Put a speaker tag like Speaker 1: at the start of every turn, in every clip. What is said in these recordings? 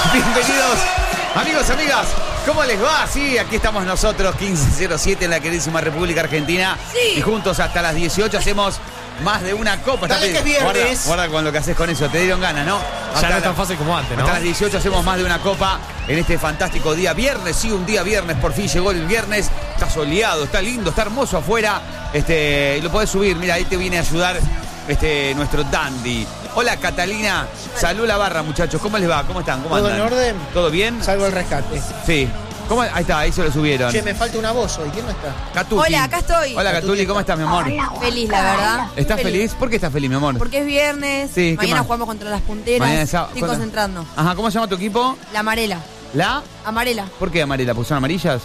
Speaker 1: Bienvenidos, amigos, amigas. ¿Cómo les va? Sí, aquí estamos nosotros, 1507 en la queridísima República Argentina.
Speaker 2: Sí.
Speaker 1: Y juntos hasta las 18 hacemos más de una copa.
Speaker 3: Dale que es viernes.
Speaker 1: Guarda con lo que haces con eso, te dieron ganas, ¿no?
Speaker 4: Ya no es tan fácil como antes, ¿no?
Speaker 1: Hasta las 18 hacemos más de una copa en este fantástico día viernes. Sí, un día viernes, por fin llegó el viernes. Está soleado, está lindo, está hermoso afuera. Y lo podés subir, mira, ahí te viene a ayudar nuestro dandy. Hola, Catalina. Salud la barra, muchachos. ¿Cómo les va? ¿Cómo están? ¿Cómo
Speaker 3: ¿Todo
Speaker 1: andan?
Speaker 3: en orden?
Speaker 1: ¿Todo bien?
Speaker 3: Salvo el rescate.
Speaker 1: Sí. ¿Cómo? Ahí está, ahí se lo subieron.
Speaker 3: Che, me falta una voz hoy. ¿Quién no está?
Speaker 1: Catuti.
Speaker 2: Hola, acá estoy.
Speaker 1: Hola, Catuli, ¿cómo estás, mi amor?
Speaker 2: Feliz, la verdad.
Speaker 1: ¿Estás feliz? ¿Por qué estás feliz, mi amor?
Speaker 2: Porque es viernes.
Speaker 1: Sí, ¿qué
Speaker 2: mañana
Speaker 1: más?
Speaker 2: jugamos contra las punteras.
Speaker 1: Mañana es
Speaker 2: Estoy
Speaker 1: ¿cuándo?
Speaker 2: concentrando.
Speaker 1: Ajá, ¿cómo se llama tu equipo?
Speaker 2: La amarela.
Speaker 1: ¿La?
Speaker 2: Amarela.
Speaker 1: ¿Por qué amarela? ¿Porque son amarillas?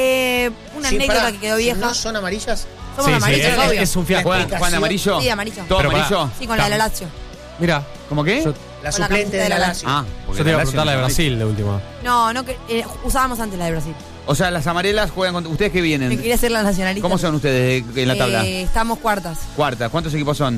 Speaker 2: Una
Speaker 3: Sí,
Speaker 2: anécdota
Speaker 3: pará,
Speaker 2: que quedó
Speaker 3: si
Speaker 2: vieja.
Speaker 3: ¿No son amarillas?
Speaker 2: Somos amarillos, obvio.
Speaker 4: es un fiasco.
Speaker 1: ¿Juegan de amarillo?
Speaker 2: Sí, amarillo.
Speaker 1: ¿Todo
Speaker 4: Pero
Speaker 1: amarillo?
Speaker 2: Sí, con la de la Lazio.
Speaker 4: Mira,
Speaker 1: ¿Cómo qué?
Speaker 4: yo,
Speaker 3: La
Speaker 2: Con la
Speaker 3: suplente
Speaker 2: camiseta
Speaker 3: de la
Speaker 2: de la
Speaker 3: Lazio.
Speaker 1: Porque
Speaker 4: yo te iba a
Speaker 1: Lazio
Speaker 4: preguntar la de
Speaker 1: no-
Speaker 4: Brasil de última.
Speaker 2: No, que usábamos antes la de Brasil.
Speaker 1: O sea, las amarelas juegan contra... ¿Ustedes qué
Speaker 2: Me
Speaker 1: vienen?
Speaker 2: quería hacer la nacionalista.
Speaker 1: ¿Cómo son ustedes en la tabla?
Speaker 2: Estamos cuartas.
Speaker 1: Cuarta. ¿Cuántos equipos son?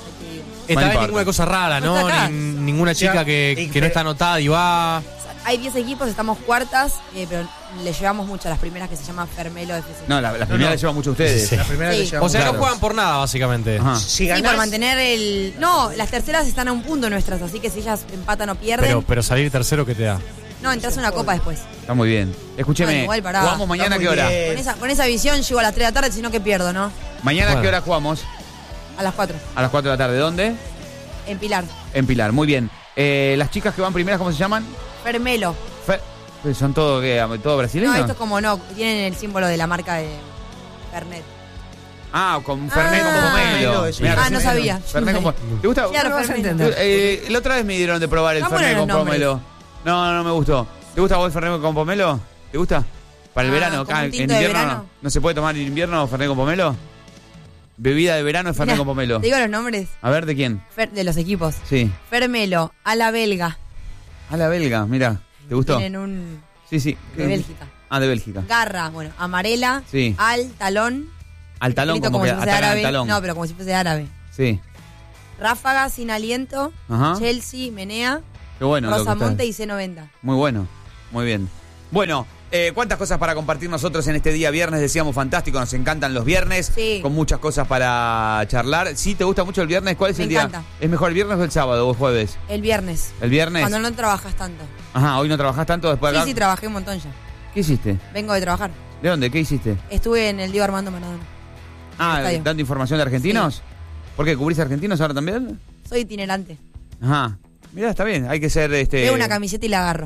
Speaker 4: Esta vez
Speaker 1: importa.
Speaker 4: ninguna cosa rara,
Speaker 2: No
Speaker 4: ¿no?
Speaker 2: está acá.
Speaker 4: Ninguna chica
Speaker 3: Ya,
Speaker 4: que no está anotada y va.
Speaker 2: Hay 10 equipos, estamos cuartas, pero le llevamos mucho a las primeras que se llaman Fermelo FC.
Speaker 1: No, las primeras las llevan mucho ustedes.
Speaker 4: Sí.
Speaker 3: La primera
Speaker 2: Sí.
Speaker 3: que llevamos.
Speaker 4: O sea,
Speaker 1: Claro.
Speaker 4: no juegan por nada, básicamente.
Speaker 1: Ajá.
Speaker 3: Si
Speaker 2: Sí,
Speaker 3: ganás,
Speaker 2: por mantener el... No, las terceras están a un punto nuestras, así que si ellas empatan o pierden...
Speaker 4: Pero salir tercero, ¿qué te da?
Speaker 2: No, entras a una copa después.
Speaker 1: Está muy bien. Escúcheme,
Speaker 2: Bueno, igual, pará.
Speaker 1: ¿jugamos mañana a
Speaker 3: Está
Speaker 1: qué
Speaker 3: muy
Speaker 1: hora?
Speaker 3: bien.
Speaker 2: Con esa visión llego a las 3 de la tarde, sino que pierdo, ¿no?
Speaker 1: Mañana a qué
Speaker 4: Bueno.
Speaker 1: hora jugamos?
Speaker 2: A las 4,
Speaker 1: A las 4 de la tarde. ¿Dónde?
Speaker 2: en Pilar.
Speaker 1: En Pilar. Muy bien. Las chicas que van primeras, ¿cómo se llaman?
Speaker 2: Fermelo.
Speaker 1: ¿Son todo, todo brasileños?
Speaker 2: No, esto es como no, tienen el símbolo de la marca de Fernet.
Speaker 1: Ah, con Fernet con pomelo.
Speaker 3: pomelo, sí.
Speaker 1: Mirá,
Speaker 2: Ah, no
Speaker 1: Fernet-
Speaker 2: sabía.
Speaker 1: Fernet con pomelo. ¿Te gusta?
Speaker 2: Claro,
Speaker 1: Bueno,
Speaker 2: Fernet.
Speaker 1: la otra vez me dieron de probar el
Speaker 2: Están
Speaker 1: Fernet con
Speaker 2: buenos los
Speaker 1: pomelo. No me gustó. ¿Te gusta vos el Fernet con pomelo? ¿Te gusta? Para el
Speaker 2: Ah,
Speaker 1: verano.
Speaker 2: como
Speaker 1: Acá,
Speaker 2: un
Speaker 1: en
Speaker 2: tinto de
Speaker 1: invierno
Speaker 2: verano.
Speaker 1: no se puede tomar en invierno Fernet con pomelo. Bebida de verano es Fernet
Speaker 2: Mirá,
Speaker 1: con pomelo.
Speaker 2: ¿te digo los nombres?
Speaker 1: A ver, ¿de quién?
Speaker 2: De los equipos.
Speaker 1: Sí.
Speaker 2: Fermelo, a la belga.
Speaker 1: A la belga, mira. ¿Te gustó?
Speaker 2: Tienen un...
Speaker 1: Sí.
Speaker 2: de Bélgica.
Speaker 1: Ah, de Bélgica.
Speaker 2: Garra, bueno, amarela,
Speaker 1: Sí.
Speaker 2: al talón.
Speaker 1: Al talón,
Speaker 2: escrito
Speaker 1: como que
Speaker 2: si fuese
Speaker 1: atacan al
Speaker 2: árabe.
Speaker 1: talón.
Speaker 2: No, pero como si fuese árabe.
Speaker 1: Sí.
Speaker 2: Ráfaga, sin aliento,
Speaker 1: Ajá.
Speaker 2: Chelsea, Menea,
Speaker 1: Qué bueno. lo que está.
Speaker 2: Rosamonte y C90.
Speaker 1: Muy bueno, muy bien. Bueno, cuántas cosas para compartir nosotros en este día viernes, decíamos fantástico, nos encantan los viernes,
Speaker 2: Sí.
Speaker 1: con muchas cosas para charlar. ¿Sí te gusta mucho el viernes? ¿Cuál es
Speaker 2: Me
Speaker 1: el día?
Speaker 2: encanta.
Speaker 1: ¿Es mejor el viernes o el sábado o el jueves?
Speaker 2: El viernes.
Speaker 1: ¿El viernes?
Speaker 2: Cuando no trabajas tanto.
Speaker 1: Ajá, ¿hoy no trabajás tanto después de acá?
Speaker 2: Sí, trabajé un montón ya.
Speaker 1: ¿Qué hiciste?
Speaker 2: Vengo de trabajar.
Speaker 1: ¿De dónde? ¿Qué hiciste?
Speaker 2: Estuve en el Diego Armando Maradona.
Speaker 1: Ah,
Speaker 2: estadio.
Speaker 1: dando información de argentinos. ¿Por qué? ¿Cubrís argentinos ahora también?
Speaker 2: Soy itinerante.
Speaker 1: Ajá. Mirá, está bien, hay que ser
Speaker 2: Veo una camiseta y la agarro.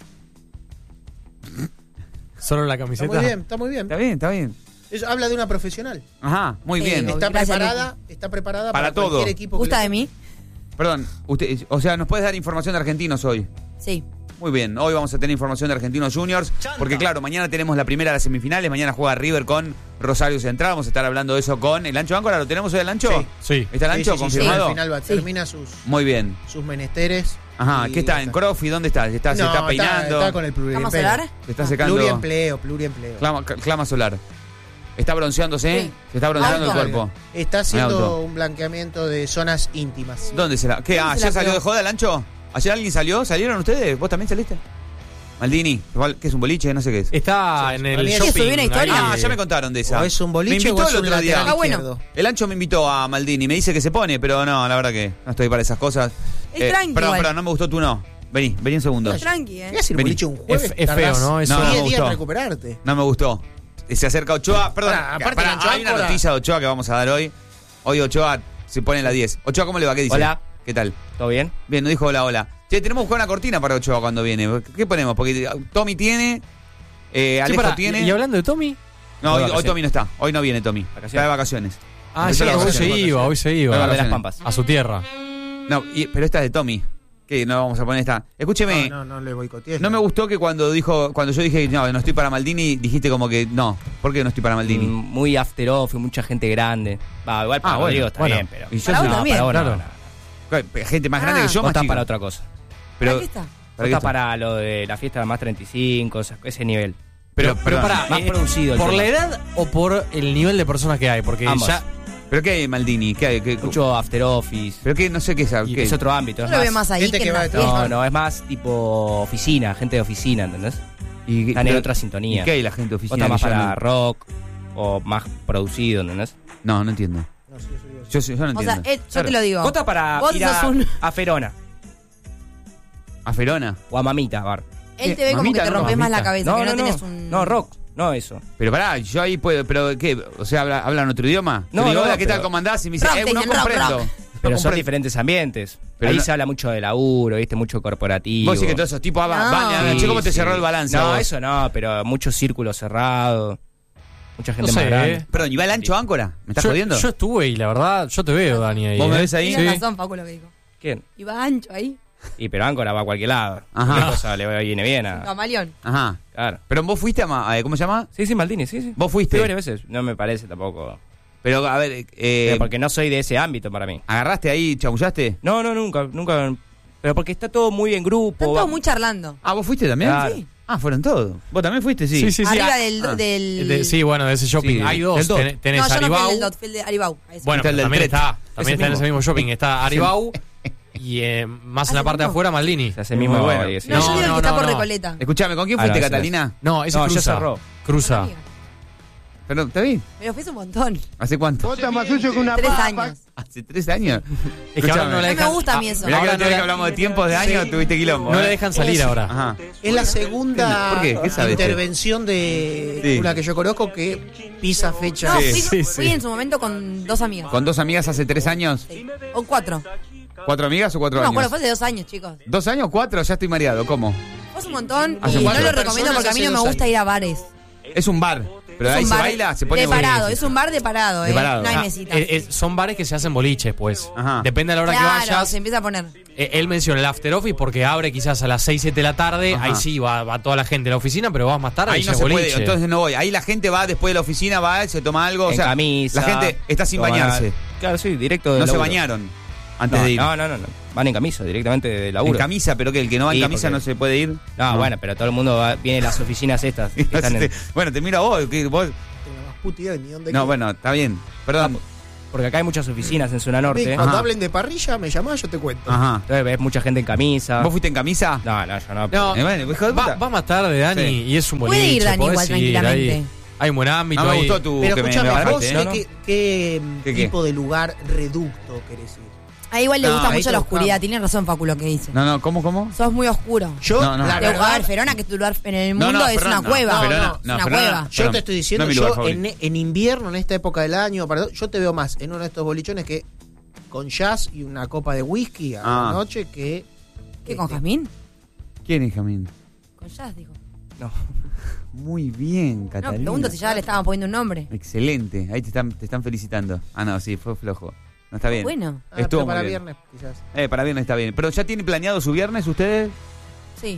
Speaker 4: Solo la
Speaker 3: Está
Speaker 4: camiseta.
Speaker 3: muy bien, está muy bien.
Speaker 1: Está bien.
Speaker 3: Eso habla de una profesional.
Speaker 1: Ajá, muy
Speaker 2: Sí,
Speaker 1: bien.
Speaker 2: no.
Speaker 3: Está
Speaker 2: Gracias,
Speaker 3: preparada
Speaker 1: Para
Speaker 3: para
Speaker 1: todo.
Speaker 3: cualquier equipo. que
Speaker 2: ¿Gusta
Speaker 3: le
Speaker 2: de mí?
Speaker 1: Perdón, usted, o sea, ¿nos puedes dar información de argentinos hoy?
Speaker 2: Sí.
Speaker 1: Muy bien, hoy vamos a tener información de Argentinos Juniors, porque claro, mañana tenemos la primera de las semifinales, mañana juega River con Rosario Central, vamos a estar hablando de eso con el Ancho Áncora, ¿lo tenemos hoy el Ancho?
Speaker 3: Sí.
Speaker 4: Sí.
Speaker 1: ¿Está el
Speaker 3: Sí,
Speaker 1: Ancho
Speaker 3: sí, sí,
Speaker 1: confirmado?
Speaker 3: al final termina sus
Speaker 1: Muy bien.
Speaker 3: menesteres.
Speaker 1: Ajá,
Speaker 3: Y
Speaker 1: ¿qué está?
Speaker 3: ya
Speaker 1: ¿En Crofi? ¿Dónde está? ¿Se está
Speaker 3: No,
Speaker 1: peinando?
Speaker 3: Está con el
Speaker 2: ¿Vamos a
Speaker 3: pluriempleo.
Speaker 2: hablar?
Speaker 1: ¿Se está secando?
Speaker 3: Pluriempleo.
Speaker 1: Clama solar. ¿Está bronceándose?
Speaker 2: Sí.
Speaker 1: ¿Se está bronceando el
Speaker 2: Auto.
Speaker 1: cuerpo?
Speaker 3: Está haciendo
Speaker 1: auto.
Speaker 3: un blanqueamiento de zonas íntimas.
Speaker 1: ¿Dónde será? ¿Qué?
Speaker 2: ¿Dónde se
Speaker 1: ¿Ayer
Speaker 2: la
Speaker 1: salió
Speaker 2: pegó?
Speaker 1: de joda el Ancho? ¿Ayer alguien salió? ¿Salieron ustedes? ¿Vos también saliste? Maldini, ¿qué es un boliche? No sé qué es.
Speaker 4: Está en el
Speaker 3: ¿Sí
Speaker 4: shopping.
Speaker 2: subió una historia?
Speaker 1: Ah, ya me contaron de esa.
Speaker 3: O es un boliche
Speaker 1: Me invitó
Speaker 3: o es
Speaker 1: el
Speaker 3: un
Speaker 1: otro día.
Speaker 3: lateral
Speaker 2: Ah, bueno.
Speaker 3: izquierdo.
Speaker 1: El Ancho me invitó a Maldini, me dice que se pone, pero no, la verdad que no estoy para esas cosas.
Speaker 2: Es tranqui
Speaker 1: Perdón,
Speaker 2: igual.
Speaker 1: no me gustó tú no. Vení un segundo.
Speaker 2: Es tranqui,
Speaker 3: ¿Qué haces el
Speaker 1: Vení.
Speaker 3: boliche un jueves?
Speaker 4: Es feo, ¿no? Eso
Speaker 1: No,
Speaker 3: 10
Speaker 1: me
Speaker 3: días
Speaker 1: gustó.
Speaker 3: en recuperarte.
Speaker 1: No me gustó. Se acerca Ochoa. Perdón,
Speaker 3: Aparte de Ancho
Speaker 1: hay una
Speaker 3: Áncora.
Speaker 1: noticia de Ochoa que vamos a dar hoy. Hoy Ochoa se pone en la 10. Ochoa, ¿cómo le va? ¿Qué dice?
Speaker 5: Hola.
Speaker 1: ¿Qué tal?
Speaker 5: ¿Todo bien?
Speaker 1: Bien, nos dijo hola. Che, tenemos que buscar una cortina para Ochoa cuando viene. ¿Qué ponemos? Porque Tommy tiene, Alejo
Speaker 4: pará,
Speaker 1: tiene.
Speaker 4: Y hablando de Tommy.
Speaker 1: No, hoy
Speaker 5: vacaciones.
Speaker 1: Tommy no está. Hoy no viene Tommy.
Speaker 5: ¿Vacaciones?
Speaker 1: Está de vacaciones.
Speaker 4: Ah,
Speaker 1: Empezó
Speaker 4: sí,
Speaker 1: las
Speaker 4: hoy se
Speaker 1: vacaciones.
Speaker 4: iba,
Speaker 5: de
Speaker 1: Vacaciones.
Speaker 5: las Pampas.
Speaker 4: A su tierra.
Speaker 1: No, pero esta es de Tommy. Que no vamos a poner esta. Escúcheme.
Speaker 3: No le boicotees.
Speaker 1: No me gustó que cuando yo dije no estoy para Maldini, dijiste como que no. ¿Por qué no estoy para Maldini?
Speaker 5: Muy after off y mucha gente grande. Va, igual para
Speaker 1: Ah, bueno,
Speaker 5: Rodrigo está
Speaker 4: bueno.
Speaker 5: bien, pero.
Speaker 1: Y yo
Speaker 2: Para
Speaker 1: soy-
Speaker 2: vos también.
Speaker 5: para vos
Speaker 4: claro.
Speaker 5: no.
Speaker 1: Gente más grande
Speaker 2: Ah.
Speaker 1: que yo,
Speaker 5: Vos
Speaker 1: más
Speaker 5: estás
Speaker 1: chica.
Speaker 5: para otra cosa.
Speaker 1: Pero,
Speaker 2: ¿Para qué está?
Speaker 1: ¿para
Speaker 5: Vos
Speaker 1: qué
Speaker 5: estás
Speaker 1: está?
Speaker 5: para lo de la fiesta de más 35, ese nivel.
Speaker 1: Pero
Speaker 4: Pero pará,
Speaker 5: más producido el
Speaker 4: ¿por
Speaker 5: tema.
Speaker 4: la edad o por el nivel de personas que hay? Porque
Speaker 5: Ambos.
Speaker 4: ya.
Speaker 1: ¿Pero qué hay, Maldini? ¿Qué hay?
Speaker 5: Mucho after office.
Speaker 1: ¿Pero qué? No sé qué es.
Speaker 5: Y
Speaker 1: ¿Qué?
Speaker 5: es otro ámbito.
Speaker 2: Yo
Speaker 5: Es
Speaker 2: lo veo
Speaker 5: más,
Speaker 2: más ahí
Speaker 3: gente
Speaker 2: que
Speaker 3: que
Speaker 2: en
Speaker 3: va
Speaker 2: la
Speaker 3: de
Speaker 2: fiesta.
Speaker 5: no, es más tipo oficina, gente de oficina, ¿entendés?
Speaker 1: ¿Y
Speaker 5: Están en otra sintonía.
Speaker 1: ¿Y qué hay la gente
Speaker 5: Vos
Speaker 1: oficina?
Speaker 5: estás más
Speaker 1: que yo
Speaker 5: para
Speaker 1: no-
Speaker 5: rock o más producido, ¿entendés?
Speaker 1: No entiendo.
Speaker 3: No, sí, yo digo.
Speaker 1: Yo no
Speaker 2: O sea,
Speaker 1: entiendo.
Speaker 2: yo te lo digo.
Speaker 5: Vos estás para
Speaker 2: Vos
Speaker 5: ir
Speaker 2: sos un-
Speaker 5: a Ferona
Speaker 1: ¿A Ferona?
Speaker 5: o a Mamita, bar.
Speaker 2: Él te ve como
Speaker 1: Mamita,
Speaker 2: que te
Speaker 1: no,
Speaker 2: rompes más la
Speaker 4: mamita.
Speaker 2: cabeza, que no tenés un...
Speaker 5: No, rock, no eso.
Speaker 1: Pero pará, yo ahí puedo. ¿Pero qué? O sea, ¿hablan otro idioma?
Speaker 5: No,
Speaker 1: Te digo,
Speaker 5: no,
Speaker 1: hola, ¿qué tal?
Speaker 5: pero-
Speaker 1: ¿Cómo andás? Y me dice,
Speaker 2: Rock,
Speaker 1: no
Speaker 2: te dicen rock,
Speaker 1: comprendo.
Speaker 2: rock.
Speaker 5: Pero
Speaker 1: No
Speaker 5: son
Speaker 1: comprendo.
Speaker 5: diferentes ambientes.
Speaker 1: Pero
Speaker 5: Ahí
Speaker 1: no-
Speaker 5: se habla mucho de laburo, ¿viste? Mucho corporativo.
Speaker 1: Vos sí que todos esos tipos van,
Speaker 2: No.
Speaker 1: che, ¿cómo te
Speaker 5: Sí,
Speaker 1: cerró
Speaker 5: sí.
Speaker 1: el balance? a
Speaker 5: No,
Speaker 1: vos?
Speaker 5: eso no, pero mucho círculo cerrado. Mucha gente
Speaker 4: No
Speaker 5: más
Speaker 4: sé,
Speaker 5: grande.
Speaker 1: Perdón, ¿y va el ancho áncora? ¿Me estás jodiendo?
Speaker 4: Yo estuve y la verdad, yo te veo, Dani, ahí.
Speaker 1: ¿Vos me ves ahí?
Speaker 2: Tienes
Speaker 4: Sí.
Speaker 2: razón, Facu, lo que dijo.
Speaker 5: ¿Quién?
Speaker 2: Iba ancho ahí.
Speaker 5: Y pero Áncora va a cualquier lado.
Speaker 1: Ajá.
Speaker 5: ¿Qué cosa le viene bien a...?
Speaker 2: Camaleón.
Speaker 1: Ajá.
Speaker 5: Claro.
Speaker 1: Pero vos fuiste ¿cómo se llama?
Speaker 5: Sí, Maldini, sí.
Speaker 1: ¿Vos fuiste?
Speaker 5: Fui varias veces. No me parece tampoco.
Speaker 1: Pero, a ver,
Speaker 5: Porque no soy de ese ámbito para mí.
Speaker 1: ¿agarraste ahí, chamullaste?
Speaker 5: No, nunca. Pero porque está todo muy en grupo.
Speaker 2: Están todos muy charlando.
Speaker 1: Ah, ¿vos fuiste también?
Speaker 5: Claro.
Speaker 1: Sí. Ah, fueron todos. ¿Vos también fuiste? Sí.
Speaker 4: Sí.
Speaker 2: Arriba
Speaker 4: Ah,
Speaker 2: del...
Speaker 4: sí, bueno, de ese shopping.
Speaker 1: Sí,
Speaker 4: Hay dos.
Speaker 1: del Dot.
Speaker 4: Tenés
Speaker 2: No, yo no fui
Speaker 4: Aribau.
Speaker 2: el del Dot, fui el de Aribau. a ese.
Speaker 4: Bueno,
Speaker 1: Está el del
Speaker 4: también
Speaker 1: Tret.
Speaker 4: está
Speaker 1: Ese
Speaker 4: en ese
Speaker 1: mismo.
Speaker 4: mismo shopping. Está Aribau y más en la
Speaker 2: ¿Ah,
Speaker 4: parte de
Speaker 2: ese
Speaker 4: afuera, Maldini.
Speaker 5: Se hace el mismo.
Speaker 1: Muy bueno.
Speaker 5: sí.
Speaker 2: No, yo digo el que está por
Speaker 4: no.
Speaker 2: Recoleta.
Speaker 1: Escuchame, ¿con quién
Speaker 5: Ah,
Speaker 1: fuiste,
Speaker 5: no,
Speaker 1: Catalina?
Speaker 4: No, ese
Speaker 5: No, ya
Speaker 4: cruza.
Speaker 5: cerró.
Speaker 4: Cruza.
Speaker 1: Pero, ¿está bien?
Speaker 2: Pero fuiste un montón.
Speaker 1: ¿Hace cuánto?
Speaker 2: 3 años.
Speaker 1: ¿Hace 3 años?
Speaker 4: Es que ahora no
Speaker 2: No
Speaker 4: la
Speaker 2: me
Speaker 4: dejan.
Speaker 2: gusta a mí eso.
Speaker 1: Mirá que
Speaker 4: Ahora
Speaker 1: la última vez
Speaker 4: no
Speaker 1: que hablamos de tiempos de años tuviste quilombo.
Speaker 4: No
Speaker 1: ¿eh?
Speaker 4: le dejan salir ahora.
Speaker 1: Ajá.
Speaker 3: Es la segunda
Speaker 1: ¿Por qué? ¿Qué sabe
Speaker 3: intervención de
Speaker 1: Sí.
Speaker 3: una que yo conozco que pisa fecha.
Speaker 2: No,
Speaker 1: Sí,
Speaker 2: fui en su momento con 2 amigas.
Speaker 1: ¿Con 2 amigas hace 3 años?
Speaker 2: O 4.
Speaker 1: ¿4 amigas o 4
Speaker 2: No me
Speaker 1: años?
Speaker 2: acuerdo, fue hace 2 años, chicos.
Speaker 1: 2 años, 4, ya estoy mareado. ¿Cómo?
Speaker 2: Fue un montón
Speaker 1: Hace
Speaker 2: y no
Speaker 1: 4
Speaker 2: lo recomiendo porque a mí no me
Speaker 3: personas
Speaker 2: gusta
Speaker 3: hace
Speaker 2: ir a bares.
Speaker 1: Es un bar. Pero
Speaker 2: Es
Speaker 1: ahí
Speaker 2: un
Speaker 1: se
Speaker 2: bar
Speaker 1: baila, se pone
Speaker 2: de parado,
Speaker 1: bonito.
Speaker 2: es un bar de parado,
Speaker 1: De parado.
Speaker 2: no hay
Speaker 1: Ah,
Speaker 2: mesitas.
Speaker 4: Son bares que se hacen boliches, pues.
Speaker 1: Ajá.
Speaker 4: Depende de la hora
Speaker 2: Claro,
Speaker 4: que vayas.
Speaker 2: se empieza a poner.
Speaker 4: Él menciona el after office porque abre quizás a las 6, 7 de la tarde.
Speaker 1: Ajá.
Speaker 4: Ahí sí va toda la gente a la oficina, pero vas más tarde
Speaker 1: Ahí
Speaker 4: y
Speaker 1: no
Speaker 4: ya
Speaker 1: se
Speaker 4: boliche.
Speaker 1: puede, entonces no voy. Ahí la gente va después de la oficina, va, se toma algo. O
Speaker 5: En
Speaker 1: sea,
Speaker 5: camisa.
Speaker 1: la gente está sin
Speaker 5: toma-
Speaker 1: bañarse.
Speaker 5: Claro, sí, directo de
Speaker 1: No se
Speaker 5: laburo.
Speaker 1: bañaron antes
Speaker 5: No,
Speaker 1: de ir.
Speaker 5: no. Van en camisa, directamente de laburo.
Speaker 1: En camisa, pero que el que no va en
Speaker 5: Sí,
Speaker 1: camisa
Speaker 5: porque-
Speaker 1: no se puede ir.
Speaker 5: No, bueno, pero todo el mundo viene a las oficinas estas. que están en-
Speaker 1: Bueno, te miro a vos. que vos-
Speaker 3: Tengo más puta idea ni dónde
Speaker 1: No,
Speaker 3: queda.
Speaker 1: bueno, está bien. Perdón.
Speaker 5: Porque acá hay muchas oficinas en zona
Speaker 3: Ven,
Speaker 5: norte.
Speaker 3: Cuando
Speaker 1: Ajá.
Speaker 3: hablen de parrilla, me llamás, yo te cuento.
Speaker 1: Ajá.
Speaker 5: Entonces ves mucha gente en camisa.
Speaker 1: ¿Vos fuiste en camisa?
Speaker 5: No, yo no.
Speaker 4: No,
Speaker 1: Bueno, hijo de puta.
Speaker 4: va más tarde, Dani,
Speaker 1: Sí.
Speaker 4: y es un boliche.
Speaker 2: Puede ir Dani
Speaker 4: podés
Speaker 2: igual,
Speaker 4: ir,
Speaker 2: tranquilamente.
Speaker 4: Hay un buen ámbito.
Speaker 1: No me
Speaker 4: hay-
Speaker 1: gustó tu
Speaker 3: Pero
Speaker 1: que me
Speaker 3: escúchame,
Speaker 1: agarraste,
Speaker 3: vos
Speaker 1: ¿eh?
Speaker 3: de
Speaker 5: ¿no?
Speaker 3: qué
Speaker 1: ¿Qué?
Speaker 3: tipo de lugar reducto querés ir.
Speaker 2: A igual le
Speaker 1: No,
Speaker 2: gusta
Speaker 3: ahí
Speaker 2: mucho
Speaker 3: te
Speaker 2: la
Speaker 3: buscamos.
Speaker 2: oscuridad, tiene razón Facu lo que dice.
Speaker 1: No, ¿cómo?
Speaker 2: Sos muy oscuro.
Speaker 3: Yo,
Speaker 1: No, no.
Speaker 3: la
Speaker 2: A
Speaker 3: verdad,
Speaker 2: ver, Ferona, que es tu lugar en el
Speaker 1: No,
Speaker 2: mundo,
Speaker 1: no,
Speaker 2: es
Speaker 1: Ferona,
Speaker 2: una cueva.
Speaker 1: no, Ferona,
Speaker 2: Es
Speaker 1: no,
Speaker 2: una
Speaker 1: Ferona.
Speaker 2: cueva.
Speaker 3: yo te estoy diciendo,
Speaker 1: no es mi lugar
Speaker 3: yo
Speaker 1: favorito.
Speaker 3: en invierno, en esta época del año, yo te veo más en uno de estos bolichones que con jazz y una copa de whisky a la noche que...
Speaker 2: ¿Qué, con Jazmín?
Speaker 1: ¿Quién es Jamín?
Speaker 2: Con Jazz, dijo.
Speaker 1: Muy bien,
Speaker 2: No,
Speaker 1: Catalina.
Speaker 2: pregunto si ya le estaban poniendo un nombre.
Speaker 1: Excelente. Ahí te están felicitando. Ah, no, sí, fue flojo. No está bien.
Speaker 2: Bueno,
Speaker 1: Estuvo
Speaker 3: pero para
Speaker 1: muy bien.
Speaker 3: viernes, quizás.
Speaker 1: Para viernes está bien. Pero ¿ya tienen planeado su viernes ustedes?
Speaker 2: sí.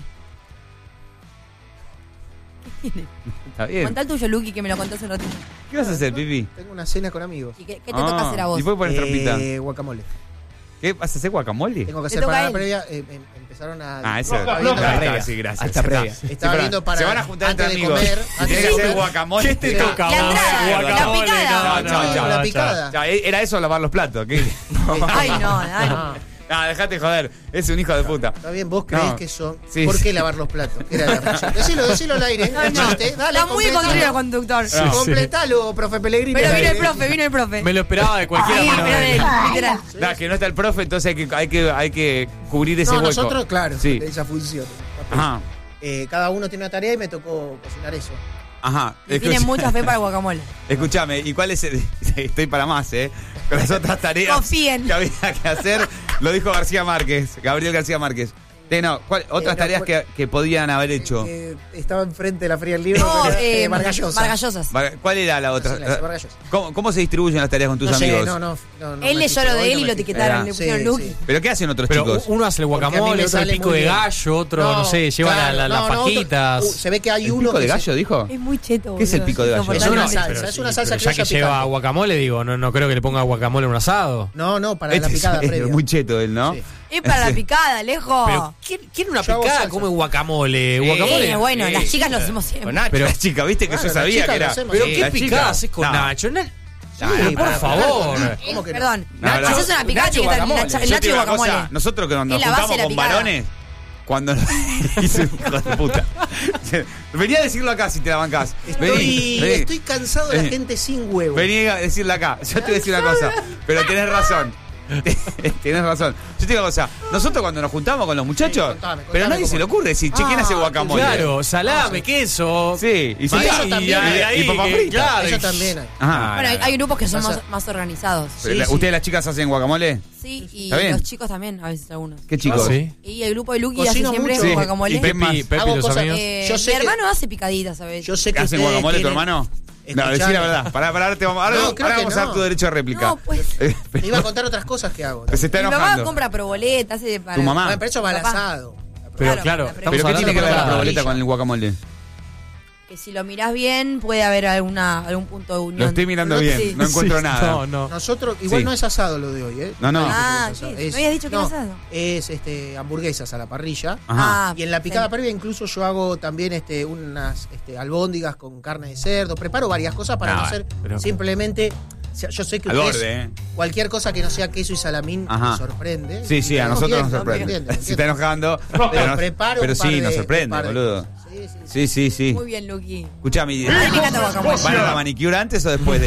Speaker 1: Está bien.
Speaker 2: Contá el tuyo, Luqui, que me lo contó hace un ratito.
Speaker 1: ¿Qué vas a hacer, Pipi?
Speaker 3: Tengo una cena con amigos.
Speaker 2: ¿Y qué te toca hacer a vos?
Speaker 1: ¿Y puedes poner trampita?
Speaker 3: Guacamole.
Speaker 1: ¿Qué? ¿Vas a hacer guacamole?
Speaker 3: Tengo que
Speaker 2: Le
Speaker 3: hacer
Speaker 2: toca
Speaker 3: para
Speaker 2: a
Speaker 3: la
Speaker 2: él.
Speaker 3: previa. Empezaron a...
Speaker 1: Ah, eso.
Speaker 3: Estaba viendo
Speaker 1: Ahí
Speaker 3: para-
Speaker 1: está, sí, gracias.
Speaker 5: Hasta previa.
Speaker 3: Estaba viendo para...
Speaker 1: Se van a juntar entre
Speaker 3: antes de
Speaker 1: amigos.
Speaker 3: comer,
Speaker 1: Y
Speaker 3: antes
Speaker 1: tenés
Speaker 3: de
Speaker 1: que hacer
Speaker 3: comer.
Speaker 1: guacamole.
Speaker 4: ¿Qué te toca?
Speaker 2: La entrada,
Speaker 4: Guacamole,
Speaker 2: la picada.
Speaker 1: No, chao.
Speaker 3: La picada.
Speaker 1: Ya, ¿era eso lavar los platos? ¿Qué?
Speaker 2: Ay, no, Dani.
Speaker 1: Ah, dejate joder. Es un hijo de puta.
Speaker 3: Está bien, vos creés
Speaker 1: No.
Speaker 3: que son...
Speaker 1: Sí,
Speaker 3: ¿Por
Speaker 1: sí.
Speaker 3: qué lavar los platos? ¿Qué era la función? Decilo al aire.
Speaker 2: No, no.
Speaker 3: Chiste, dale,
Speaker 2: Está muy de control el conductor.
Speaker 1: Sí.
Speaker 3: Completalo, profe Pellegrini.
Speaker 2: Pero vino el
Speaker 3: Dale.
Speaker 2: profe, vino el profe.
Speaker 4: Me lo esperaba de cualquiera
Speaker 2: Sí,
Speaker 4: manera.
Speaker 2: pero de él, literal.
Speaker 1: Nah, que no está el profe, entonces hay que cubrir ese
Speaker 3: No,
Speaker 1: hueco.
Speaker 3: nosotros, claro,
Speaker 1: Sí.
Speaker 3: esa función.
Speaker 1: Ajá.
Speaker 3: Cada uno tiene una tarea y me tocó cocinar eso.
Speaker 1: Ajá.
Speaker 2: Y tienen mucha fe para el guacamole.
Speaker 1: Escúchame, ¿y cuál es el... Estoy para más, con las otras tareas
Speaker 2: Confíen.
Speaker 1: que había que hacer, lo dijo García Márquez, Gabriel García Márquez. Otras
Speaker 3: no,
Speaker 1: tareas que podían haber hecho.
Speaker 3: Estaba enfrente de la Feria del Libro.
Speaker 2: No,
Speaker 3: pero, Vargallosa.
Speaker 2: Vargallosas.
Speaker 1: ¿Cuál era la otra?
Speaker 3: Sí, la Vargallosa.
Speaker 1: ¿Cómo se distribuyen las tareas con tus
Speaker 3: No sé,
Speaker 1: amigos?
Speaker 3: no,
Speaker 2: Él leyó lo de él y lo
Speaker 3: te
Speaker 2: etiquetaron, le pusieron Luqui.
Speaker 1: ¿Pero qué hacen otros
Speaker 4: Pero
Speaker 1: chicos?
Speaker 4: uno hace el
Speaker 3: Porque a mí
Speaker 4: guacamole,
Speaker 3: me
Speaker 4: otro el
Speaker 3: sale
Speaker 4: pico
Speaker 3: muy
Speaker 4: de
Speaker 3: bien.
Speaker 4: gallo, otro, no sé, lleva las fajitas.
Speaker 3: Se ve que hay
Speaker 1: ¿El
Speaker 3: uno
Speaker 1: pico de
Speaker 3: que
Speaker 1: gallo, dijo?
Speaker 2: Es muy cheto,
Speaker 1: ¿Qué es el
Speaker 2: boludo,
Speaker 1: pico de gallo?
Speaker 3: Es
Speaker 2: insoportable.
Speaker 3: una
Speaker 4: Pero
Speaker 3: salsa, es una
Speaker 4: sí,
Speaker 3: salsa
Speaker 4: pero ya que
Speaker 3: criolla
Speaker 4: lleva
Speaker 3: picante.
Speaker 4: guacamole, digo, no creo que le ponga guacamole en un asado.
Speaker 3: No, para la
Speaker 1: Este
Speaker 3: picada
Speaker 1: es
Speaker 3: previa.
Speaker 1: muy cheto él, ¿no?
Speaker 3: Sí.
Speaker 2: Es para la picada, lejos.
Speaker 4: Pero ¿quién una
Speaker 3: Yo hago
Speaker 4: picada
Speaker 3: salsa.
Speaker 4: come guacamole? Guacamole.
Speaker 2: Bueno, las chicas lo hacemos siempre.
Speaker 5: Con Nacho.
Speaker 1: Pero la chica, viste que
Speaker 3: Bueno,
Speaker 1: yo
Speaker 3: la
Speaker 1: sabía
Speaker 3: chica
Speaker 1: que
Speaker 3: lo
Speaker 1: era.
Speaker 3: hacemos.
Speaker 4: Pero
Speaker 1: Sí,
Speaker 4: ¿qué
Speaker 1: la
Speaker 4: picada
Speaker 1: chica.
Speaker 4: haces con
Speaker 1: No.
Speaker 4: Nacho? por favor.
Speaker 3: ¿Cómo que no?
Speaker 2: Perdón,
Speaker 1: No, no.
Speaker 2: haces una picada
Speaker 5: Nacho
Speaker 2: y está
Speaker 5: guacamole.
Speaker 2: el
Speaker 1: Yo te
Speaker 2: nacho y
Speaker 1: digo una
Speaker 2: guacamole.
Speaker 1: cosa, nosotros que nos
Speaker 2: Es la base
Speaker 1: juntamos
Speaker 2: de la
Speaker 1: con
Speaker 2: picada.
Speaker 1: varones, cuando hice un hijo de puta. Venía a decirlo acá si te la bancás. Vení.
Speaker 3: Estoy cansado de la gente sin huevo.
Speaker 1: Vení a decirle acá. Yo te voy a decir una cosa, pero tenés razón. Tenés razón. Yo te digo una cosa. Nosotros cuando nos juntamos con los muchachos,
Speaker 3: contame
Speaker 1: pero a nadie
Speaker 3: cómo
Speaker 1: se le ocurre decir, che, ¿quién hace guacamole?
Speaker 4: Claro, salame, queso.
Speaker 1: Sí, y
Speaker 3: Eso también hay.
Speaker 1: y papa frita.
Speaker 4: Claro.
Speaker 3: Eso también hay.
Speaker 1: Ajá.
Speaker 2: Bueno, hay grupos que son
Speaker 3: Pasa-
Speaker 2: más organizados.
Speaker 1: Pero ¿ustedes las chicas hacen guacamole?
Speaker 2: Sí, y
Speaker 1: ¿Está bien?
Speaker 2: los chicos también, a veces algunos.
Speaker 1: ¿Qué chicos?
Speaker 4: Sí.
Speaker 2: Y el grupo de Lucky hace
Speaker 3: Cocino
Speaker 2: siempre
Speaker 3: mucho.
Speaker 1: Sí.
Speaker 2: guacamole.
Speaker 1: ¿Y qué más?
Speaker 4: Pepi
Speaker 3: Hago
Speaker 4: y los
Speaker 3: cosas-
Speaker 4: amigos.
Speaker 3: Yo sé
Speaker 2: Mi
Speaker 3: que-
Speaker 2: hermano hace picaditas a veces.
Speaker 3: Yo sé que
Speaker 1: ¿Hacen
Speaker 3: ustedes
Speaker 1: guacamole tu
Speaker 3: tienen-
Speaker 1: hermano? No,
Speaker 3: Escuchame.
Speaker 1: decí la verdad. Pará, ahora creo
Speaker 3: creo
Speaker 1: que
Speaker 3: que
Speaker 1: vamos a dar
Speaker 3: no.
Speaker 1: tu derecho de réplica.
Speaker 2: No, pues.
Speaker 3: Te iba a contar otras cosas que hago.
Speaker 1: Se está
Speaker 2: Mi mamá
Speaker 1: enojando.
Speaker 2: compra proboleta, hace para.
Speaker 1: ¿Tu mamá?
Speaker 3: Bueno, pero eso va al
Speaker 2: Papá.
Speaker 3: asado.
Speaker 4: Pero claro,
Speaker 2: la
Speaker 4: estamos
Speaker 1: ¿Pero qué
Speaker 4: hablando
Speaker 1: tiene que ver
Speaker 4: de
Speaker 1: la
Speaker 4: la
Speaker 1: proboleta
Speaker 3: parrilla.
Speaker 1: con el guacamole?
Speaker 2: Que si lo mirás bien, puede haber algún punto de unión.
Speaker 1: Lo estoy mirando bien,
Speaker 2: Sí.
Speaker 1: no encuentro
Speaker 4: Sí,
Speaker 1: nada.
Speaker 4: No.
Speaker 3: Nosotros, igual
Speaker 1: Sí.
Speaker 3: no es asado lo de hoy, ¿eh?
Speaker 1: No, no.
Speaker 2: Ah,
Speaker 3: Es asado.
Speaker 2: ¿qué? ¿Me habías dicho que era asado?
Speaker 3: Es hamburguesas a la parrilla.
Speaker 1: Ajá.
Speaker 2: Ah,
Speaker 3: Y en la picada
Speaker 2: sí.
Speaker 3: previa incluso yo hago también unas albóndigas con carne de cerdo. Preparo varias cosas para
Speaker 1: Ah,
Speaker 3: no ser
Speaker 4: pero-
Speaker 3: simplemente... o sea, yo sé que
Speaker 1: Al
Speaker 3: ustedes,
Speaker 1: borde, ¿eh?
Speaker 3: cualquier cosa que no sea queso y salamín
Speaker 1: Ajá.
Speaker 3: me sorprende.
Speaker 1: Sí, sí, a
Speaker 3: No,
Speaker 1: nosotros
Speaker 3: bien,
Speaker 1: nos
Speaker 3: no,
Speaker 1: sorprende.
Speaker 3: bien, bien,
Speaker 1: Se está enojando.
Speaker 3: Pero preparo
Speaker 1: pero
Speaker 3: un par
Speaker 1: sí,
Speaker 3: de-
Speaker 1: nos
Speaker 3: un
Speaker 1: sorprende,
Speaker 3: par de
Speaker 1: boludo.
Speaker 3: cosas. Sí, sí, sí.
Speaker 1: Sí, sí, sí.
Speaker 2: Muy bien, Lucky.
Speaker 1: Escuchame,
Speaker 2: A mí me encanta guacamole.
Speaker 1: ¿van a la manicura antes o después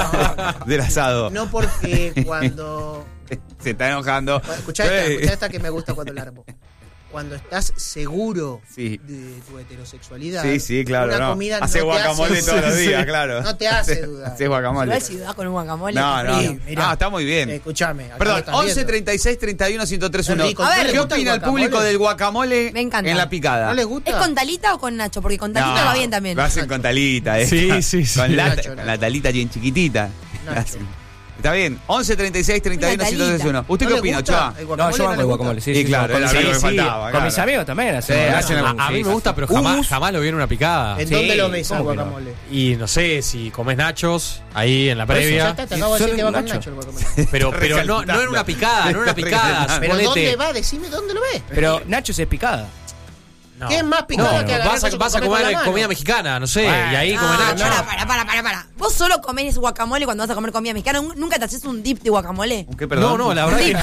Speaker 1: del asado?
Speaker 3: No porque cuando...
Speaker 1: Se está enojando.
Speaker 3: Escuchá esta que me gusta cuando la armo. Cuando estás seguro
Speaker 1: Sí.
Speaker 3: de tu heterosexualidad.
Speaker 1: Sí, sí, claro.
Speaker 3: Una
Speaker 1: no.
Speaker 3: comida
Speaker 1: Hace
Speaker 3: no te
Speaker 1: guacamole
Speaker 3: hace,
Speaker 1: todos los
Speaker 3: Sí,
Speaker 1: días,
Speaker 3: sí.
Speaker 1: claro.
Speaker 3: No te hace dudar.
Speaker 1: Hace guacamole.
Speaker 2: Igual si dudás con un guacamole.
Speaker 1: No, no.
Speaker 2: frío.
Speaker 3: Mirá.
Speaker 1: Ah, está muy bien.
Speaker 3: Escuchame. acá lo
Speaker 1: Perdón,
Speaker 3: estás
Speaker 1: 11
Speaker 3: viendo.
Speaker 1: 36 31 1031.
Speaker 3: Es rico.
Speaker 2: A ver,
Speaker 3: ¿No les
Speaker 1: ¿Qué
Speaker 3: gusta el
Speaker 1: opina el
Speaker 3: guacamole?
Speaker 1: público del guacamole
Speaker 2: Me encanta.
Speaker 1: en la picada?
Speaker 3: ¿No les gusta?
Speaker 2: ¿Es con talita o con nacho? Porque con talita va bien también.
Speaker 1: Lo hacen con talita,
Speaker 4: Sí,
Speaker 1: esta.
Speaker 4: sí, sí.
Speaker 1: Con
Speaker 3: Nacho.
Speaker 1: la talita bien chiquitita.
Speaker 3: Nacho.
Speaker 1: Hacen. Está bien. 11 36 31
Speaker 2: Una talita.
Speaker 1: 1031. ¿Usted
Speaker 3: ¿No
Speaker 1: qué
Speaker 3: les
Speaker 1: opina,
Speaker 3: gusta?
Speaker 1: Chava?
Speaker 3: El
Speaker 5: No,
Speaker 3: guacamole
Speaker 5: yo
Speaker 3: no
Speaker 5: hago
Speaker 3: les
Speaker 5: el
Speaker 3: gusta.
Speaker 5: guacamole, sí.
Speaker 1: Y
Speaker 5: sí,
Speaker 1: claro,
Speaker 5: con
Speaker 1: era
Speaker 5: mis
Speaker 1: algo que
Speaker 5: amigos, sí.
Speaker 1: faltaba,
Speaker 5: Con mis
Speaker 1: claro.
Speaker 5: amigos también hacemos.
Speaker 1: Sí,
Speaker 5: hacen
Speaker 1: hacen
Speaker 4: A mí me gusta, pero jamás lo vi en una picada.
Speaker 3: ¿En
Speaker 5: Sí,
Speaker 3: dónde lo ves al
Speaker 5: ¿cómo que no?
Speaker 3: guacamole?
Speaker 4: Y no sé, si comes nachos, ahí en la
Speaker 3: Por eso, ya
Speaker 4: previa.
Speaker 3: está, te acabo de decir
Speaker 5: Solo
Speaker 3: que va
Speaker 5: un
Speaker 3: con
Speaker 5: Nacho.
Speaker 3: Nacho el guacamole.
Speaker 4: Pero no en una picada, no en una picada.
Speaker 3: Pero
Speaker 4: suponete.
Speaker 3: ¿dónde va? Decime dónde lo ves.
Speaker 5: Pero Nachos es picada.
Speaker 4: No.
Speaker 3: ¿Qué es más picada
Speaker 4: No,
Speaker 3: que agarrar
Speaker 4: vas a
Speaker 3: nacho con
Speaker 4: comer
Speaker 3: la mano?
Speaker 4: comida mexicana, no sé, y ahí
Speaker 2: No,
Speaker 4: come nacho.
Speaker 2: para. Vos solo comés guacamole cuando vas a comer comida mexicana. ¿Nunca te haces un dip de guacamole?
Speaker 1: ¿Qué, perdón?
Speaker 4: No, la verdad que.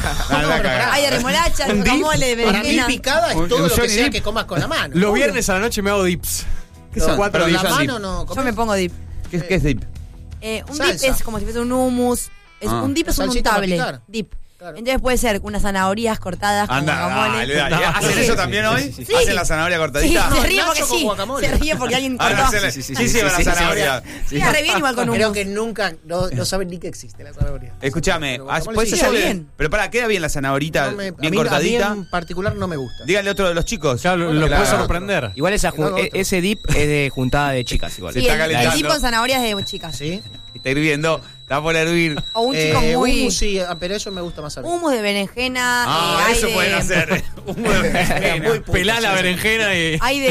Speaker 2: Hay de remolacha, de guacamole, de
Speaker 3: Para mí
Speaker 2: berenjena.
Speaker 3: picada es
Speaker 1: Un
Speaker 3: todo lo que
Speaker 1: Johnny
Speaker 3: sea
Speaker 1: Depp.
Speaker 3: que comas con la mano.
Speaker 4: Los viernes a la noche me hago dips.
Speaker 1: ¿Qué son?
Speaker 4: Cuatro
Speaker 3: Pero
Speaker 1: Perdón,
Speaker 3: la
Speaker 1: ¿qué son
Speaker 3: mano
Speaker 1: dip?
Speaker 3: no
Speaker 2: Yo
Speaker 3: comes.
Speaker 2: me pongo dip.
Speaker 1: ¿Qué es dip?
Speaker 2: Un
Speaker 3: Salsa.
Speaker 2: dip es como si fuese un hummus.
Speaker 1: Ah.
Speaker 2: Un dip es un
Speaker 3: Salsita para
Speaker 2: untable.
Speaker 3: picar.
Speaker 2: Dip.
Speaker 3: Claro.
Speaker 2: Entonces puede ser unas zanahorias cortadas con
Speaker 1: Anda,
Speaker 2: guacamole.
Speaker 1: dale.
Speaker 4: No,
Speaker 1: ¿Hacen
Speaker 4: sí,
Speaker 1: eso
Speaker 4: sí,
Speaker 1: también
Speaker 5: sí,
Speaker 1: hoy?
Speaker 5: sí, sí,
Speaker 2: sí.
Speaker 1: ¿Hacen la zanahoria
Speaker 2: Sí,
Speaker 1: cortadita?
Speaker 2: se ríe
Speaker 3: Nacho
Speaker 2: porque
Speaker 3: con
Speaker 2: sí.
Speaker 3: guacamole.
Speaker 2: Se ríe porque alguien cortó.
Speaker 1: Ahora
Speaker 5: sí, sí,
Speaker 1: ¿Qué lleva la
Speaker 5: sí, sí,
Speaker 1: zanahoria?
Speaker 2: Queda re bien igual con
Speaker 3: Creo
Speaker 2: hummus.
Speaker 3: que nunca, no saben ni que existe la zanahoria.
Speaker 1: Escúchame,
Speaker 3: Pero guacamole
Speaker 1: ¿puedes
Speaker 3: sí.
Speaker 2: Queda
Speaker 1: hacerle-
Speaker 2: bien.
Speaker 1: Pero para, queda bien la zanahorita,
Speaker 3: No me-
Speaker 1: bien
Speaker 3: a mí
Speaker 1: cortadita.
Speaker 3: en particular no me gusta.
Speaker 1: Díganle a otro de los chicos.
Speaker 4: Claro, lo
Speaker 1: Claro.
Speaker 4: puedes sorprender.
Speaker 5: Igual
Speaker 3: No, otro.
Speaker 5: ese dip es de juntada de chicas igual.
Speaker 1: Se
Speaker 2: Sí,
Speaker 1: está
Speaker 2: el
Speaker 1: calentando.
Speaker 2: dip con zanahorias de chicas.
Speaker 3: ¿Sí?
Speaker 1: Está hirviendo, está por hervir.
Speaker 2: O un chico muy.
Speaker 3: Hummus sí, pero eso me gusta más a mí.
Speaker 2: Hummus de berenjena.
Speaker 1: Ah,
Speaker 2: hay
Speaker 1: eso
Speaker 2: de,
Speaker 1: pueden hacer. Humo de berenjena.
Speaker 3: Muy puto,
Speaker 4: Pelá la
Speaker 3: sí.
Speaker 4: berenjena y.
Speaker 2: Hay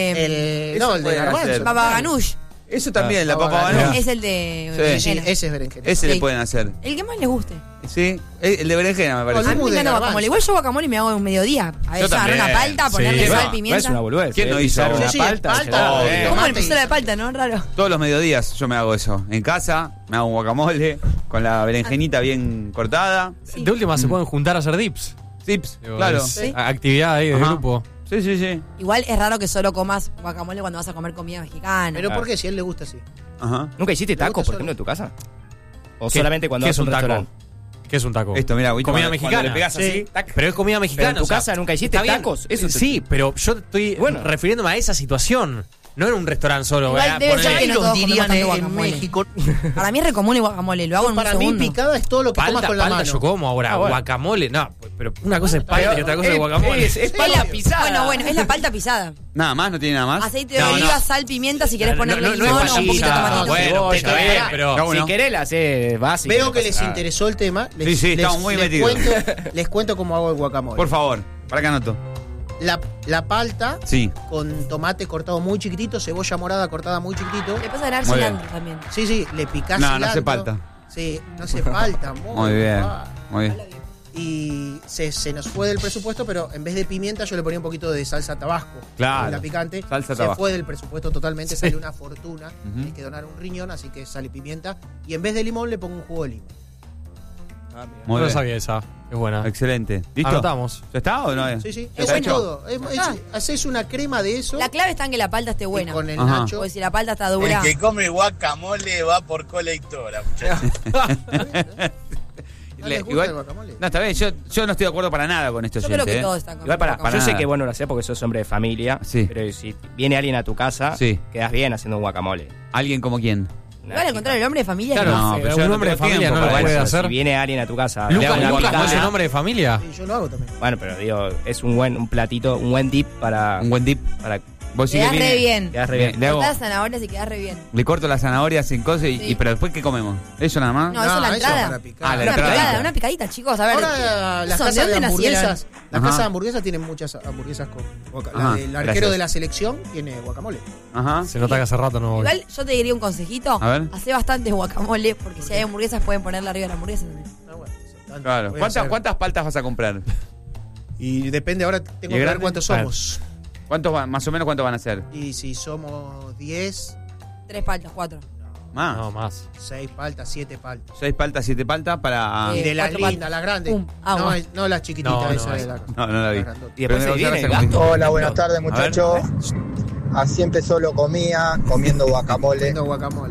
Speaker 2: de.
Speaker 3: No, el de
Speaker 1: pueden
Speaker 3: garbanzo.
Speaker 1: hacer.
Speaker 2: Baba ganoush.
Speaker 1: Eso también, la
Speaker 3: Ah,
Speaker 1: papa
Speaker 3: bueno.
Speaker 1: ganoush.
Speaker 2: Es el de.
Speaker 1: Sí.
Speaker 2: berenjena.
Speaker 3: Sí, ese es berenjena.
Speaker 1: Ese le
Speaker 2: Sí.
Speaker 1: pueden hacer.
Speaker 2: El que más les guste.
Speaker 1: Sí, el de berenjena me
Speaker 2: A
Speaker 1: parece.
Speaker 2: mí me
Speaker 3: hummus de
Speaker 2: encanta
Speaker 3: garbanzo.
Speaker 2: guacamole. Igual yo guacamole me hago en mediodía. A veces agarrar
Speaker 1: también.
Speaker 2: una palta, ponerle
Speaker 4: Sí.
Speaker 2: sal,
Speaker 5: No es
Speaker 2: pimienta.
Speaker 5: una boludez.
Speaker 1: ¿Quién no hizo?
Speaker 5: Pisar una
Speaker 3: Sí,
Speaker 5: palta.
Speaker 3: palta,
Speaker 1: Obvio.
Speaker 2: Como el
Speaker 3: tomate y-
Speaker 2: episodio de palta, ¿no? Raro.
Speaker 1: Todos los mediodías yo me hago eso. En casa me hago un guacamole con la berenjenita bien cortada.
Speaker 4: De última se pueden juntar a hacer dips.
Speaker 1: Tips,
Speaker 4: Digo,
Speaker 1: claro.
Speaker 4: es
Speaker 2: Sí.
Speaker 4: actividad ahí de
Speaker 1: Ajá.
Speaker 4: grupo.
Speaker 1: Sí, sí, sí.
Speaker 2: Igual es raro que solo comas guacamole cuando vas a comer comida mexicana.
Speaker 3: Pero ¿por qué? Si a él le gusta así.
Speaker 1: Ajá.
Speaker 5: ¿Nunca hiciste
Speaker 3: ¿Te gusta
Speaker 5: tacos, por
Speaker 3: solo?
Speaker 5: ejemplo, en tu casa? ¿O
Speaker 4: ¿Qué-
Speaker 5: solamente cuando
Speaker 4: qué
Speaker 5: vas
Speaker 4: es
Speaker 5: a un
Speaker 4: un taco?
Speaker 5: restaurante?
Speaker 4: ¿Qué es un taco?
Speaker 1: Esto, mira, ¿viste?
Speaker 4: Comida
Speaker 1: Cuando
Speaker 4: mexicana.
Speaker 1: le pegas así,
Speaker 3: Sí.
Speaker 1: tac.
Speaker 4: Pero es comida mexicana.
Speaker 5: Pero en tu
Speaker 4: o sea,
Speaker 5: casa nunca hiciste
Speaker 4: está bien.
Speaker 5: tacos. Eso te-
Speaker 4: Sí, pero yo estoy
Speaker 5: Bueno.
Speaker 4: refiriéndome a esa situación. No en un restaurante solo.
Speaker 2: Igual
Speaker 4: ¿verdad?
Speaker 2: debe
Speaker 4: Ponele-
Speaker 2: ser que no todos comemos tanto guacamole.
Speaker 3: México.
Speaker 2: Para mí es re común el guacamole, lo hago en un
Speaker 3: Para mí
Speaker 2: segundo.
Speaker 3: picada es todo lo que tomas
Speaker 4: Palta,
Speaker 3: con la
Speaker 4: palta
Speaker 3: mano.
Speaker 4: yo como ahora.
Speaker 5: Ah, bueno.
Speaker 4: Guacamole, no. Pero una cosa es palta y otra cosa es guacamole.
Speaker 5: Es palta pisada.
Speaker 2: Bueno, es la palta pisada.
Speaker 1: Nada más, no tiene nada más.
Speaker 2: Aceite de
Speaker 4: No,
Speaker 2: oliva,
Speaker 4: no.
Speaker 2: sal, pimienta, si querés ponerle
Speaker 4: no es
Speaker 2: limón o un poquito de
Speaker 4: pallita.
Speaker 2: tomatito.
Speaker 4: Bueno, está bien, pero.
Speaker 1: No,
Speaker 5: Si
Speaker 1: bueno.
Speaker 5: querés la haces básica.
Speaker 3: Veo
Speaker 5: no
Speaker 3: que
Speaker 5: pasa
Speaker 3: les
Speaker 5: nada.
Speaker 3: interesó el tema. Les,
Speaker 1: Sí, sí, estamos muy metidos.
Speaker 3: Les cuento cómo hago el guacamole.
Speaker 1: Por favor, para que anoto.
Speaker 3: La palta
Speaker 1: Sí.
Speaker 3: con tomate cortado muy chiquitito, cebolla morada cortada muy chiquitito.
Speaker 2: Le puedes agregar
Speaker 1: Muy
Speaker 2: cilantro también.
Speaker 3: Sí, sí, le picás
Speaker 1: No, no
Speaker 3: cilantro.
Speaker 1: hace palta.
Speaker 3: Sí, no hace falta.
Speaker 1: Muy bien, muy bien.
Speaker 3: Y se nos fue del presupuesto, pero en vez de pimienta yo le ponía un poquito de salsa tabasco.
Speaker 1: Claro.
Speaker 3: La picante.
Speaker 1: Salsa
Speaker 3: se
Speaker 1: tabasco.
Speaker 3: fue del presupuesto totalmente, sale una fortuna. Hay que donar un riñón, así que sale pimienta. Y en vez de limón le pongo un jugo de limón.
Speaker 1: Muy
Speaker 4: No
Speaker 1: bien.
Speaker 4: sabía esa. Es buena.
Speaker 1: Excelente. ¿Listo?
Speaker 4: Anotamos.
Speaker 1: ¿Ya está o no?
Speaker 3: Sí, sí.
Speaker 1: ¿Ya
Speaker 3: Eso
Speaker 1: está
Speaker 3: es
Speaker 1: hecho?
Speaker 3: todo. Haces una crema de eso.
Speaker 2: La clave está en que la palta esté buena.
Speaker 3: Y con el
Speaker 1: Ajá.
Speaker 3: nacho.
Speaker 2: Porque si la palta está dura.
Speaker 6: El que come guacamole va por colectora, muchachos.
Speaker 3: ¿No les gusta
Speaker 1: Igual-
Speaker 3: el guacamole?
Speaker 1: No, está bien, yo no estoy de acuerdo para nada con esto.
Speaker 2: Yo creo que todos están con
Speaker 5: Igual para
Speaker 1: Para
Speaker 5: yo sé
Speaker 1: nada.
Speaker 5: que vos no lo hacés porque sos hombre de familia,
Speaker 1: Sí.
Speaker 5: pero si viene alguien a tu casa,
Speaker 1: Sí.
Speaker 5: quedás bien haciendo un guacamole.
Speaker 1: ¿Alguien como quién?
Speaker 2: Igual al contrario, el hombre de familia
Speaker 4: Claro,
Speaker 2: no
Speaker 1: No,
Speaker 2: hace.
Speaker 1: pero
Speaker 4: un
Speaker 1: yo no
Speaker 4: hombre de
Speaker 1: tengo
Speaker 4: familia
Speaker 1: tiempo
Speaker 4: no lo
Speaker 1: para
Speaker 4: puede
Speaker 1: eso.
Speaker 4: hacer.
Speaker 5: Si viene alguien a tu casa, le
Speaker 4: Lucas,
Speaker 5: hago una
Speaker 4: Lucas, ¿no es
Speaker 5: picada.
Speaker 4: un hombre de familia?
Speaker 3: Sí, yo lo hago también.
Speaker 5: Bueno, pero digo, es un platito, un buen dip para
Speaker 1: Un buen dip. Vos sí que
Speaker 2: Quedás re
Speaker 1: viene-
Speaker 2: bien.
Speaker 5: quedás re bien.
Speaker 1: Le hago-
Speaker 2: Cortás zanahorias y quedás re bien.
Speaker 1: Le corto las zanahorias en cosas
Speaker 2: Sí.
Speaker 1: pero después ¿qué comemos? ¿Eso nada más?
Speaker 2: No, eso es la entrada.
Speaker 3: para picar.
Speaker 1: Ah, la
Speaker 2: Una
Speaker 1: entrada.
Speaker 2: picada, una picadita, chicos. A ver.
Speaker 3: Ahora las
Speaker 2: ¿son? ¿De
Speaker 3: casas de
Speaker 2: dónde
Speaker 3: hamburguesas,
Speaker 2: nacieron?
Speaker 3: las
Speaker 1: Ajá.
Speaker 3: casas de hamburguesas tienen muchas hamburguesas con guacamole.
Speaker 1: Ajá,
Speaker 3: El arquero
Speaker 1: gracias.
Speaker 3: de la selección tiene guacamole.
Speaker 1: Ajá.
Speaker 4: Se nota que hace rato no voy.
Speaker 2: Igual yo te diría un consejito.
Speaker 1: A ver.
Speaker 2: Hacé bastante guacamole porque si hay hamburguesas pueden ponerle arriba de la hamburguesa también.
Speaker 3: Ah, bueno, eso, tanto.
Speaker 1: Claro.
Speaker 3: Voy a hacer.
Speaker 1: ¿Cuántas paltas vas a comprar?
Speaker 3: Y depende, ahora tengo
Speaker 1: ¿Y
Speaker 3: que ver
Speaker 1: grande?
Speaker 3: cuántos somos.
Speaker 1: Más o menos cuántos van a ser?
Speaker 3: Y si somos 10,
Speaker 2: 3 paltas, 4.
Speaker 1: Más.
Speaker 4: No, más.
Speaker 3: 6 paltas, 7 paltas.
Speaker 1: 6 paltas, 7 paltas para.
Speaker 2: Sí.
Speaker 3: Y de las
Speaker 2: 4
Speaker 3: lindas, las grandes.
Speaker 2: Pum, agua.
Speaker 3: No las chiquititas
Speaker 4: No, no,
Speaker 3: esas de
Speaker 4: esa.
Speaker 3: la.
Speaker 1: No, no la vi.
Speaker 3: las grandotas.
Speaker 5: Y después
Speaker 1: Pero
Speaker 5: se viene
Speaker 1: no
Speaker 5: el
Speaker 1: vas a hacer
Speaker 5: gasto.
Speaker 6: Hola, buenas tardes,
Speaker 1: A ver.
Speaker 6: muchachos. Así empezó lo comía, comiendo guacamole.
Speaker 3: Haciendo guacamole.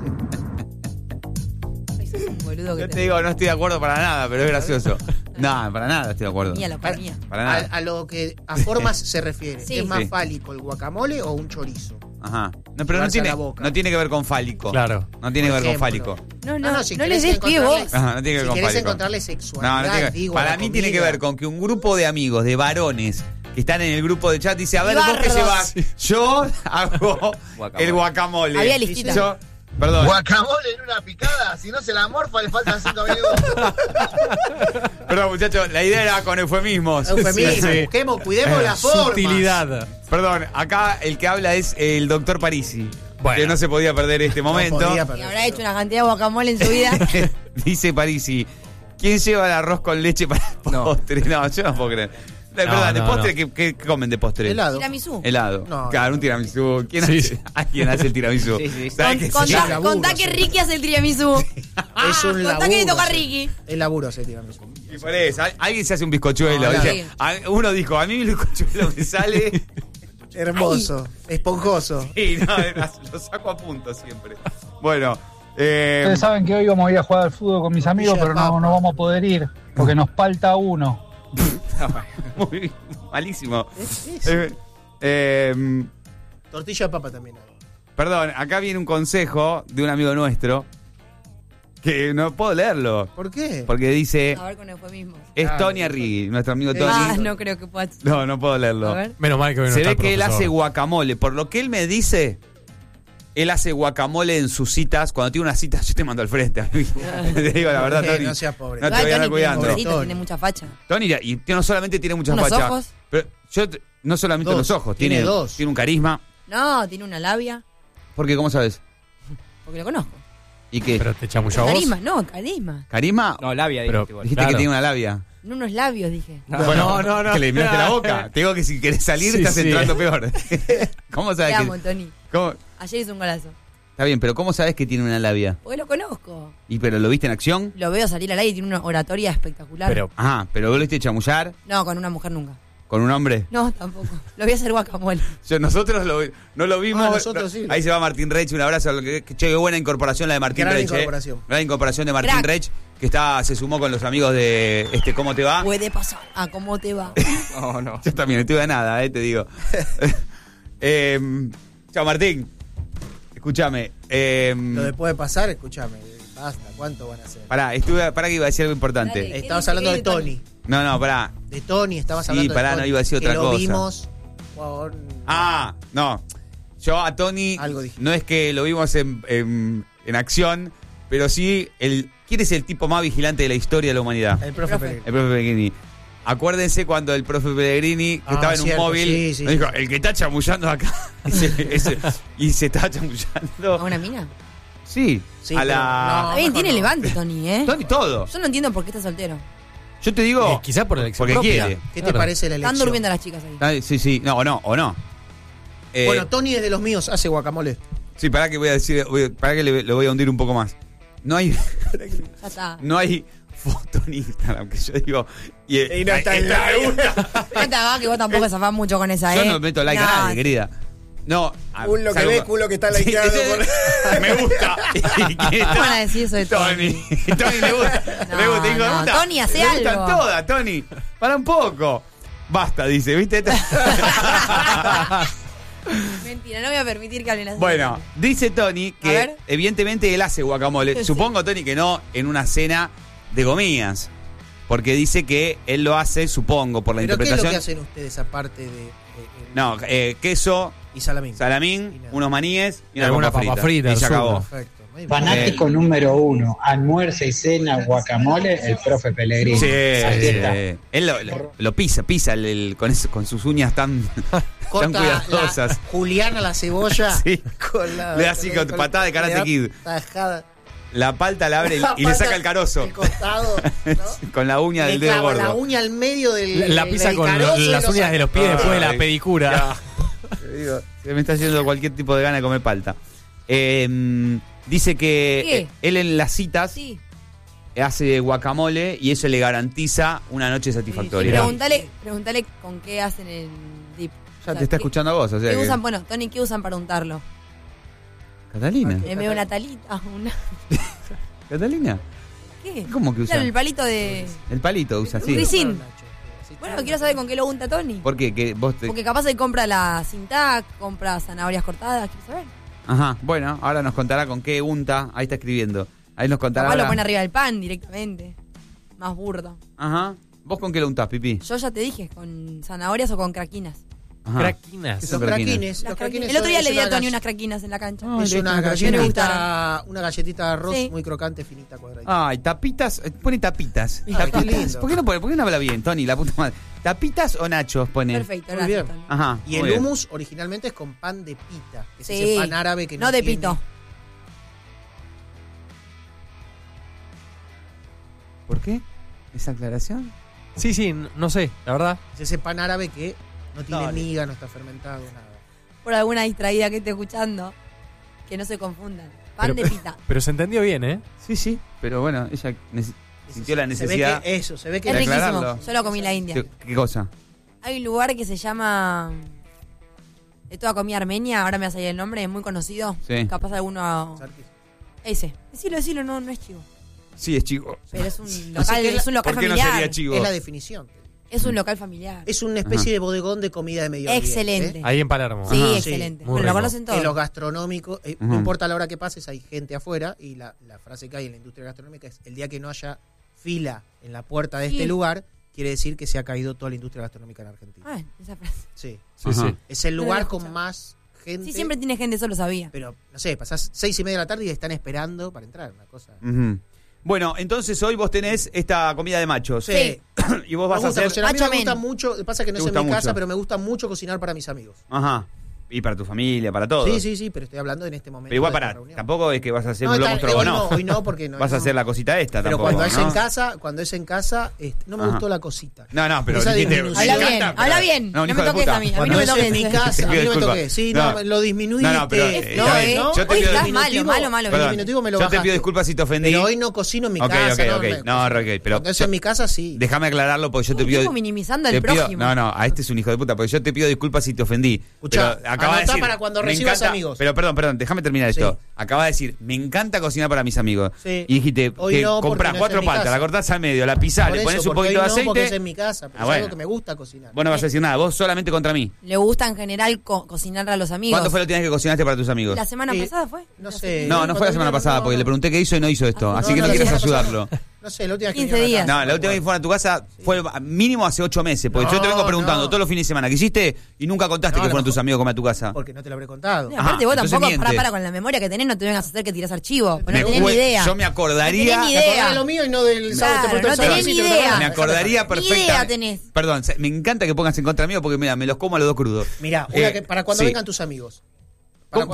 Speaker 2: Ay, sos un boludo que
Speaker 1: Yo te digo, no estoy de acuerdo para nada, pero es gracioso. No, para nada estoy de acuerdo.
Speaker 2: Comía, lo
Speaker 3: Para,
Speaker 2: comía.
Speaker 1: Para nada.
Speaker 3: a lo que a formas se refiere.
Speaker 2: Sí.
Speaker 3: ¿Es más
Speaker 1: Sí.
Speaker 3: fálico el guacamole o un chorizo?
Speaker 1: Ajá. No, pero no
Speaker 3: Llevarse a
Speaker 1: tiene,
Speaker 3: la boca.
Speaker 1: no tiene que ver con fálico.
Speaker 4: Claro.
Speaker 1: No tiene que
Speaker 3: Por
Speaker 1: ver con
Speaker 3: ejemplo.
Speaker 1: fálico.
Speaker 2: No,
Speaker 3: si
Speaker 2: no
Speaker 3: querés
Speaker 2: les des pie
Speaker 3: encontrarle-
Speaker 2: vos.
Speaker 1: Ajá, no tiene que ver
Speaker 3: Si
Speaker 1: con
Speaker 3: querés
Speaker 1: fálico.
Speaker 3: encontrarle
Speaker 1: No,
Speaker 3: sexualidad,
Speaker 1: no tiene que-
Speaker 3: digo, a
Speaker 1: para
Speaker 3: la
Speaker 1: mí tiene que
Speaker 3: comida.
Speaker 1: ver con que un grupo de amigos, de varones, que están en el grupo de chat, dice, a ver, vos qué
Speaker 2: Barros.
Speaker 1: llevas. Yo hago
Speaker 5: Guacamole.
Speaker 1: el guacamole.
Speaker 2: Había listita.
Speaker 1: Yo, perdón.
Speaker 6: Guacamole en una picada, si no se la morfa le faltan 5 minutos.
Speaker 1: Perdón, muchachos, la idea era con eufemismos.
Speaker 3: Eufemismo,
Speaker 4: Sí, sí.
Speaker 3: busquemos, cuidemos la forma.
Speaker 4: Sutilidad.
Speaker 1: Perdón, acá el que habla es el doctor Parisi.
Speaker 4: Bueno.
Speaker 1: Que no se podía perder este momento.
Speaker 3: podía
Speaker 2: Y
Speaker 3: perder.
Speaker 2: habrá hecho una cantidad de guacamole en su vida.
Speaker 1: Dice Parisi, ¿quién lleva el arroz con leche para el
Speaker 5: No.
Speaker 1: postre? No, yo no puedo creer. De verdad, de
Speaker 4: no,
Speaker 1: postre,
Speaker 4: no.
Speaker 1: ¿qué comen de postre?
Speaker 3: Helado.
Speaker 2: Tiramisú.
Speaker 1: Helado.
Speaker 3: No,
Speaker 1: Claro,
Speaker 3: no.
Speaker 1: un tiramisú. ¿Quién
Speaker 4: Sí,
Speaker 1: hace?
Speaker 4: sí.
Speaker 1: ¿Alguien hace el tiramisú?
Speaker 5: Sí, sí.
Speaker 1: ¿Saben que sí?
Speaker 2: Contá,
Speaker 3: laburo,
Speaker 2: contá que
Speaker 3: sí.
Speaker 2: Ricky hace el tiramisú.
Speaker 3: Es un laburo.
Speaker 2: Contá que le toca a
Speaker 3: sí.
Speaker 2: Ricky.
Speaker 3: Es laburo ese tiramisú.
Speaker 1: Y por eso, alguien se hace un bizcochuelo.
Speaker 3: No,
Speaker 1: dice,
Speaker 2: claro.
Speaker 1: uno dijo, a mí el bizcochuelo me sale.
Speaker 3: Hermoso, esponjoso.
Speaker 1: Y no, lo saco a punto siempre. Bueno,
Speaker 7: Ustedes saben que hoy vamos a ir a jugar al fútbol con mis amigos, pero no vamos a poder ir porque nos falta uno.
Speaker 1: muy malísimo.
Speaker 3: Es- Tortilla de papa también hay.
Speaker 1: Perdón, acá viene un consejo de un amigo nuestro que no puedo leerlo.
Speaker 3: ¿Por qué?
Speaker 1: Porque dice,
Speaker 2: A ver con eufemismos.
Speaker 1: es
Speaker 3: Claro.
Speaker 1: Tony Arrigui, nuestro amigo
Speaker 3: Sí.
Speaker 1: Tony.
Speaker 2: Ah, no creo que pueda.
Speaker 1: No, no puedo leerlo.
Speaker 2: A ver.
Speaker 4: Menos mal que hoy no
Speaker 1: Se
Speaker 4: está
Speaker 1: ve
Speaker 4: el
Speaker 1: que él
Speaker 4: profesor.
Speaker 1: hace guacamole. Por lo que él me dice, él hace guacamole en sus citas. Cuando tiene una cita, yo te mando al frente. A mí. Te digo la verdad, Tony.
Speaker 3: No seas pobre.
Speaker 1: No te voy a andar
Speaker 2: Igual Tony tiene
Speaker 1: cuidando.
Speaker 2: pobrecito,
Speaker 3: Tony.
Speaker 2: tiene mucha facha.
Speaker 1: Tony, y no solamente tiene mucha
Speaker 2: ¿Unos
Speaker 1: facha.
Speaker 2: ojos?
Speaker 1: Pero no solamente
Speaker 3: Dos.
Speaker 1: los ojos,
Speaker 3: Tiene dos.
Speaker 1: tiene un carisma.
Speaker 2: No, tiene una labia.
Speaker 1: Porque, ¿cómo sabes?
Speaker 2: Porque lo conozco.
Speaker 1: ¿Y qué?
Speaker 4: Pero te chamulló a vos.
Speaker 2: Carisma, no, carisma.
Speaker 1: ¿Carisma?
Speaker 5: No, labia,
Speaker 4: Pero-
Speaker 5: dijiste igual.
Speaker 1: Dijiste
Speaker 4: Claro.
Speaker 1: que tiene una labia.
Speaker 2: En unos labios, dije.
Speaker 1: Bueno,
Speaker 4: no.
Speaker 1: que le miraste la boca. Te digo que si querés salir
Speaker 4: Sí,
Speaker 1: estás
Speaker 4: sí.
Speaker 1: entrando peor. ¿Cómo
Speaker 2: Te
Speaker 1: sabes
Speaker 2: amo,
Speaker 1: que...?
Speaker 2: Tony.
Speaker 1: ¿Cómo?
Speaker 2: Ayer hizo un golazo.
Speaker 1: Está bien, pero ¿cómo sabes que tiene una labia?
Speaker 2: Porque lo conozco.
Speaker 1: ¿Y pero lo viste en acción?
Speaker 2: Lo veo salir al aire y tiene una oratoria espectacular.
Speaker 4: Pero
Speaker 1: Ajá, pero vos lo viste chamullar
Speaker 2: No, con una mujer nunca.
Speaker 1: con un hombre.
Speaker 2: No, tampoco. Lo voy a hacer guacamole.
Speaker 1: Nosotros no lo vimos.
Speaker 3: Ah, nosotros sí.
Speaker 1: Ahí se va Martín Reich, un abrazo. Che, qué buena incorporación la de Martín
Speaker 3: Gran
Speaker 1: Reich.
Speaker 3: incorporación.
Speaker 1: Gran incorporación de Martín
Speaker 2: Crack.
Speaker 1: Reich, que se sumó con los amigos de ¿Cómo te va?
Speaker 2: Puede pasar. Ah, ¿cómo te va?
Speaker 5: No, no.
Speaker 1: Yo también estuve de nada, te digo. Chao, Martín. Escúchame.
Speaker 3: Lo de puede pasar, escúchame. Basta, ¿cuánto van a hacer?
Speaker 1: Pará que iba a decir algo importante.
Speaker 2: Dale.
Speaker 3: Estabas hablando de Tony.
Speaker 1: No, pará.
Speaker 3: De Tony, estabas
Speaker 1: Sí,
Speaker 3: hablando
Speaker 1: pará,
Speaker 3: de Tony.
Speaker 1: no iba a decir
Speaker 3: que
Speaker 1: otra
Speaker 3: lo
Speaker 1: cosa.
Speaker 3: vimos con...
Speaker 1: Ah, no. Yo a Tony,
Speaker 3: Algo dije.
Speaker 1: no es que lo vimos en acción, pero sí, ¿quién es el tipo más vigilante de la historia de la humanidad?
Speaker 3: El profe
Speaker 2: Profe.
Speaker 3: Pellegrini.
Speaker 1: El profe Pellegrini. Acuérdense cuando el profe Pellegrini, que
Speaker 3: Ah,
Speaker 1: estaba en un
Speaker 3: cierto,
Speaker 1: móvil,
Speaker 3: sí, sí,
Speaker 1: nos dijo,
Speaker 3: sí.
Speaker 1: el que está chamullando acá, y se estaba
Speaker 2: ¿A
Speaker 1: chamullando.
Speaker 2: una mina?
Speaker 1: Sí,
Speaker 3: Sí,
Speaker 1: a
Speaker 3: pero
Speaker 1: la...
Speaker 3: no.
Speaker 2: Está bien,
Speaker 3: mejor
Speaker 2: tiene
Speaker 3: no.
Speaker 2: levante, Tony, ¿eh?
Speaker 1: Tony, todo.
Speaker 2: Yo no entiendo por qué está soltero.
Speaker 1: Yo te digo...
Speaker 4: quizás por elección
Speaker 1: porque
Speaker 4: propia.
Speaker 1: quiere.
Speaker 3: ¿Qué te parece la elección?
Speaker 2: Están durmiendo las chicas ahí.
Speaker 1: Sí, no, o no.
Speaker 3: Bueno, Tony es de los míos, hace guacamole.
Speaker 1: Sí, pará que voy a decir, pará que lo voy a hundir un poco más. No hay...
Speaker 2: Ya está.
Speaker 1: No hay foto en Instagram, que yo digo...
Speaker 3: Y no está en la
Speaker 2: No te hagas que vos tampoco zafás mucho con esa,
Speaker 1: Yo no meto like a nadie, querida. No.
Speaker 3: Culo que ve, culo que está likeado.
Speaker 1: Me gusta.
Speaker 2: ¿Cómo van a decir eso de
Speaker 1: Tony le gusta.
Speaker 2: No,
Speaker 1: Le gusta, hijo de
Speaker 2: no,
Speaker 1: puta.
Speaker 2: Tony, hace
Speaker 1: Le gustan
Speaker 2: algo.
Speaker 1: todas, Tony. Para un poco. Basta, dice, ¿viste?
Speaker 2: Mentira, no voy a permitir que hablen así.
Speaker 1: Bueno, dice Tony
Speaker 2: A
Speaker 1: que
Speaker 2: ver.
Speaker 1: evidentemente él hace guacamole.
Speaker 2: Sí.
Speaker 1: Supongo, Tony, que no en una cena de comidas. Porque dice que él lo hace, supongo, por la
Speaker 3: ¿Pero qué es lo
Speaker 1: interpretación.
Speaker 3: que hacen ustedes aparte de
Speaker 1: No, queso,
Speaker 3: y salamín?
Speaker 1: salamín,
Speaker 3: Y nada.
Speaker 1: unos maníes y
Speaker 4: Alguna
Speaker 1: una
Speaker 4: papa frita,
Speaker 1: Y se
Speaker 4: azúcar.
Speaker 1: acabó.
Speaker 3: Perfecto. Muy bien.
Speaker 6: Fanático número 1, almuerzo y cena, guacamole, el profe Pellegrini.
Speaker 1: Sí,
Speaker 6: Aquí está.
Speaker 1: Él lo pisa con sus uñas tan
Speaker 3: Corta
Speaker 1: cuidadosas.
Speaker 3: la Juliana la cebolla.
Speaker 1: Sí.
Speaker 3: Con la,
Speaker 1: Le da así con patada de Karate
Speaker 3: le da
Speaker 1: Kid.
Speaker 3: Tajada.
Speaker 1: La palta la abre y le
Speaker 3: Pata
Speaker 1: saca el carozo.
Speaker 3: El costado, ¿no?
Speaker 1: Con la uña
Speaker 3: Le
Speaker 1: del dedo
Speaker 3: clava la
Speaker 1: gordo.
Speaker 3: uña al medio del
Speaker 4: La pisa
Speaker 3: del
Speaker 4: con
Speaker 3: carozo y
Speaker 4: las
Speaker 3: lo
Speaker 4: uñas
Speaker 3: saca.
Speaker 4: de los pies después de la
Speaker 1: Ay,
Speaker 4: pedicura.
Speaker 1: Te digo, se me está haciendo cualquier tipo de gana de comer palta. Dice que él en las citas
Speaker 2: Sí.
Speaker 1: hace guacamole y eso le garantiza una noche satisfactoria.
Speaker 2: Preguntale con qué hacen el dip.
Speaker 1: Ya te está escuchando a vos, o sea
Speaker 2: ¿Qué
Speaker 1: que-
Speaker 2: usan? Bueno, Tony, ¿qué usan para untarlo?
Speaker 1: ¿Catalina?
Speaker 2: En vez de una talita, una...
Speaker 1: ¿Catalina?
Speaker 2: ¿Qué?
Speaker 1: ¿Cómo que usa?
Speaker 2: Claro, el palito de...
Speaker 1: El palito usa así.
Speaker 2: Grisín. Bueno, quiero saber con qué lo unta Tony.
Speaker 1: ¿Por qué? Que vos te...
Speaker 2: Porque capaz él compra la cintac, compra zanahorias cortadas, quiero saber.
Speaker 1: Ajá, bueno, ahora nos contará con qué unta. Ahí está escribiendo. Ahí nos contará.
Speaker 2: Capaz lo
Speaker 1: ahora.
Speaker 2: pone arriba del pan directamente. Más burdo.
Speaker 1: Ajá. ¿Vos con qué lo untás, Pipi?
Speaker 2: Yo ya te dije, con zanahorias o con craquinas.
Speaker 1: Ajá.
Speaker 4: Craquinas.
Speaker 3: Los
Speaker 1: Son
Speaker 3: craquines.
Speaker 2: Las
Speaker 3: Los
Speaker 2: craquinas.
Speaker 3: craquines
Speaker 2: El otro día
Speaker 3: es
Speaker 2: le di a
Speaker 3: una
Speaker 2: Tony
Speaker 3: gall-
Speaker 2: unas craquinas en la cancha.
Speaker 1: Ah,
Speaker 3: Es
Speaker 1: le
Speaker 3: una
Speaker 1: gustaron.
Speaker 2: Me
Speaker 3: galletita de arroz
Speaker 2: Sí.
Speaker 3: muy crocante, finita, cuadradita.
Speaker 1: Ay, tapitas. Pone tapitas.
Speaker 3: Ay, qué lindo.
Speaker 1: ¿Por qué no habla bien, Tony? La puta madre. ¿Tapitas o nachos pone?
Speaker 2: Perfecto,
Speaker 3: Muy
Speaker 2: gracias,
Speaker 3: bien.
Speaker 2: Tony.
Speaker 1: Ajá.
Speaker 3: Y
Speaker 1: muy
Speaker 3: el
Speaker 1: bien.
Speaker 3: hummus originalmente es con pan de pita. Que es
Speaker 2: Sí.
Speaker 3: ese pan árabe que no
Speaker 2: de
Speaker 3: tiene-
Speaker 2: pito.
Speaker 1: ¿Por qué? ¿Esa aclaración?
Speaker 4: Sí, no sé, la verdad.
Speaker 3: Es ese pan árabe que no tiene
Speaker 1: Dale.
Speaker 3: miga, no está fermentado, nada.
Speaker 2: Por alguna distraída que esté escuchando, que no se confundan. Pan
Speaker 4: Pero-
Speaker 2: de pita.
Speaker 4: Pero se entendió bien, ¿eh?
Speaker 1: Sí, pero bueno, ella sintió la necesidad.
Speaker 3: Se ve que
Speaker 2: Es
Speaker 1: de
Speaker 2: riquísimo.
Speaker 1: aclararlo.
Speaker 2: Yo lo comí en la India.
Speaker 1: ¿Qué cosa?
Speaker 2: Hay un lugar que se llama... De toda comida armenia, ahora me va a salir el nombre, es muy conocido.
Speaker 1: Sí.
Speaker 2: Capaz alguno... Ese. Decilo, no es chivo.
Speaker 1: Sí, es chico.
Speaker 2: Pero es un
Speaker 3: Así
Speaker 2: local,
Speaker 3: que
Speaker 2: es un local
Speaker 1: ¿Por qué no
Speaker 2: familiar.
Speaker 1: sería chivo?
Speaker 3: es la definición.
Speaker 2: Es un local familiar.
Speaker 3: Es una especie de bodegón de comida de Medio Oriente.
Speaker 2: Excelente.
Speaker 4: Ahí en Palermo.
Speaker 2: Sí,
Speaker 1: Ajá.
Speaker 2: excelente.
Speaker 4: Sí, muy
Speaker 2: Pero lo
Speaker 4: rico.
Speaker 2: conocen todos.
Speaker 3: En los gastronómicos,
Speaker 1: Ujú.
Speaker 3: no importa la hora que pases, hay gente afuera y la frase que hay en la industria gastronómica es: el día que no haya fila en la puerta de
Speaker 2: Sí.
Speaker 3: este lugar, quiere decir que se ha caído toda la industria gastronómica en Argentina.
Speaker 2: Ah, esa frase.
Speaker 3: Sí.
Speaker 4: Sí,
Speaker 1: Ajá.
Speaker 4: sí.
Speaker 3: Es el
Speaker 2: No lo
Speaker 3: lugar
Speaker 2: había
Speaker 3: con
Speaker 2: escuchado.
Speaker 3: más gente.
Speaker 2: Sí, siempre tiene gente, eso lo sabía.
Speaker 3: Pero, no sé, pasás 6:30 de la tarde y están esperando para entrar. Una cosa.
Speaker 1: Ujú. Bueno, entonces hoy vos tenés esta comida de machos.
Speaker 3: Sí.
Speaker 1: Y vos vas
Speaker 3: Me
Speaker 1: a
Speaker 3: gusta
Speaker 1: hacer...
Speaker 3: cocinar. A mí
Speaker 2: Macho
Speaker 3: me gusta
Speaker 2: men.
Speaker 3: mucho, pasa que no
Speaker 1: Te
Speaker 3: es en
Speaker 1: gusta
Speaker 3: mi casa,
Speaker 1: mucho.
Speaker 3: pero me gusta mucho cocinar para mis amigos.
Speaker 1: Ajá. Y para tu familia, para todos.
Speaker 3: Sí, pero estoy hablando en este momento.
Speaker 1: Pero igual
Speaker 3: de esta
Speaker 1: para,
Speaker 3: reunión.
Speaker 1: tampoco es que vas a hacer
Speaker 3: No,
Speaker 1: un lomo
Speaker 3: hoy
Speaker 1: strogonoff.
Speaker 3: hoy no, porque no.
Speaker 1: Vas a
Speaker 3: no.
Speaker 1: hacer la cosita esta
Speaker 3: Pero
Speaker 1: tampoco,
Speaker 3: cuando es
Speaker 1: ¿no?
Speaker 3: en casa, no me
Speaker 1: Ajá.
Speaker 3: gustó la cosita.
Speaker 1: No, pero
Speaker 3: Esa
Speaker 1: dijiste...
Speaker 3: disminución.
Speaker 2: Habla
Speaker 1: me
Speaker 2: bien,
Speaker 1: encanta,
Speaker 2: habla
Speaker 1: pero-
Speaker 2: bien.
Speaker 1: No, un
Speaker 2: No
Speaker 1: hijo
Speaker 2: me
Speaker 1: de
Speaker 2: toques
Speaker 1: puta.
Speaker 2: a mí, a mí
Speaker 3: Cuando
Speaker 2: no me
Speaker 3: es en
Speaker 2: toques.
Speaker 3: mi casa, a
Speaker 1: Te
Speaker 3: mí
Speaker 1: pido
Speaker 3: no me
Speaker 1: disculpas.
Speaker 3: toques. Sí,
Speaker 1: No.
Speaker 3: no, lo disminuiste.
Speaker 1: No, pero...
Speaker 3: No,
Speaker 2: ¿eh?
Speaker 1: yo te
Speaker 2: Hoy
Speaker 1: pido...
Speaker 2: estás
Speaker 3: diminutivo-
Speaker 2: malo.
Speaker 3: El
Speaker 1: Perdón,
Speaker 3: diminutivo me lo
Speaker 1: yo te pido
Speaker 3: bajaste.
Speaker 1: disculpas si te ofendí.
Speaker 3: Pero hoy no cocino en mi
Speaker 1: Ok,
Speaker 3: casa.
Speaker 1: ok. No, ok, pero...
Speaker 3: Cuando es en mi casa, sí.
Speaker 1: Déjame aclararlo porque yo te
Speaker 2: Un
Speaker 1: pido...
Speaker 2: tipo minimizando al
Speaker 1: te pido-
Speaker 2: prójimo.
Speaker 1: No, a este es un hijo de puta, porque yo te pido disculpas si te ofendí.
Speaker 3: Escuchá,
Speaker 1: Pero acaba de
Speaker 3: anotá
Speaker 1: decir,
Speaker 3: para cuando
Speaker 1: me
Speaker 3: recibas
Speaker 1: encanta-
Speaker 3: amigos.
Speaker 1: Pero perdón, déjame terminar
Speaker 3: Sí.
Speaker 1: esto. Acaba de decir, me encanta cocinar para mis amigos.
Speaker 3: Sí.
Speaker 1: Y dijiste
Speaker 3: Hoy
Speaker 1: que
Speaker 3: no, porque
Speaker 1: comprás
Speaker 3: no es
Speaker 1: 4
Speaker 3: en mi
Speaker 1: paltas,
Speaker 3: casa.
Speaker 1: la cortás al medio, la pisás,
Speaker 3: Por
Speaker 1: le pones
Speaker 3: eso,
Speaker 1: un
Speaker 3: porque
Speaker 1: poquito de
Speaker 3: hoy no, porque es
Speaker 1: aceite.
Speaker 3: en mi casa. Pero
Speaker 1: Ah,
Speaker 3: es
Speaker 1: bueno.
Speaker 3: algo que me gusta cocinar.
Speaker 1: Vos no vas a decir nada, vos solamente contra mí.
Speaker 2: Le gusta en general cocinar a los amigos.
Speaker 1: ¿Cuándo fue la última vez que cocinaste para tus amigos?
Speaker 2: ¿La semana
Speaker 3: Sí.
Speaker 2: pasada fue?
Speaker 3: No sé.
Speaker 1: No fue la semana
Speaker 3: Cuando
Speaker 1: pasada,
Speaker 3: vino,
Speaker 1: porque
Speaker 3: no.
Speaker 1: le pregunté qué hizo y no hizo esto.
Speaker 3: Ah,
Speaker 1: así
Speaker 3: no,
Speaker 1: que no
Speaker 3: la
Speaker 1: quieres
Speaker 3: semana pasada
Speaker 1: ayudarlo.
Speaker 3: No sé, la última vez que
Speaker 2: 15
Speaker 3: vinieron
Speaker 2: días.
Speaker 3: acá.
Speaker 1: No, la última vez que fue a tu casa fue mínimo hace 8 meses. Porque yo te vengo
Speaker 3: No,
Speaker 1: preguntando
Speaker 3: no.
Speaker 1: todos los fines de semana. ¿Qué hiciste? Y nunca contaste
Speaker 3: No,
Speaker 1: que
Speaker 3: a lo
Speaker 1: fueron tus
Speaker 3: mejor-
Speaker 1: amigos a comer a tu casa.
Speaker 3: Porque no te lo habré contado.
Speaker 2: Y aparte vos
Speaker 1: entonces
Speaker 2: tampoco,
Speaker 1: miente.
Speaker 2: para con la memoria que tenés, no te vengas a hacer que tirás archivo. Porque no
Speaker 1: Me
Speaker 2: tenés ni
Speaker 1: jue-
Speaker 2: idea.
Speaker 1: Yo me acordaría.
Speaker 2: No tenés ni
Speaker 3: Me acordaba
Speaker 2: idea.
Speaker 3: de lo mío y no del sábado.
Speaker 2: Claro,
Speaker 3: te pregunto el
Speaker 2: no
Speaker 3: sábado,
Speaker 2: tenés
Speaker 3: sí,
Speaker 2: ni
Speaker 3: te lo
Speaker 2: idea.
Speaker 3: pregunto.
Speaker 1: Me acordaría
Speaker 2: Ni
Speaker 1: perfectamente.
Speaker 2: idea tenés.
Speaker 1: Perdón, me encanta que pongas en contra mío porque mira, me los como a los dos crudos.
Speaker 3: Mirá, para cuando
Speaker 1: sí.
Speaker 3: vengan tus amigos.
Speaker 1: ¿Cómo?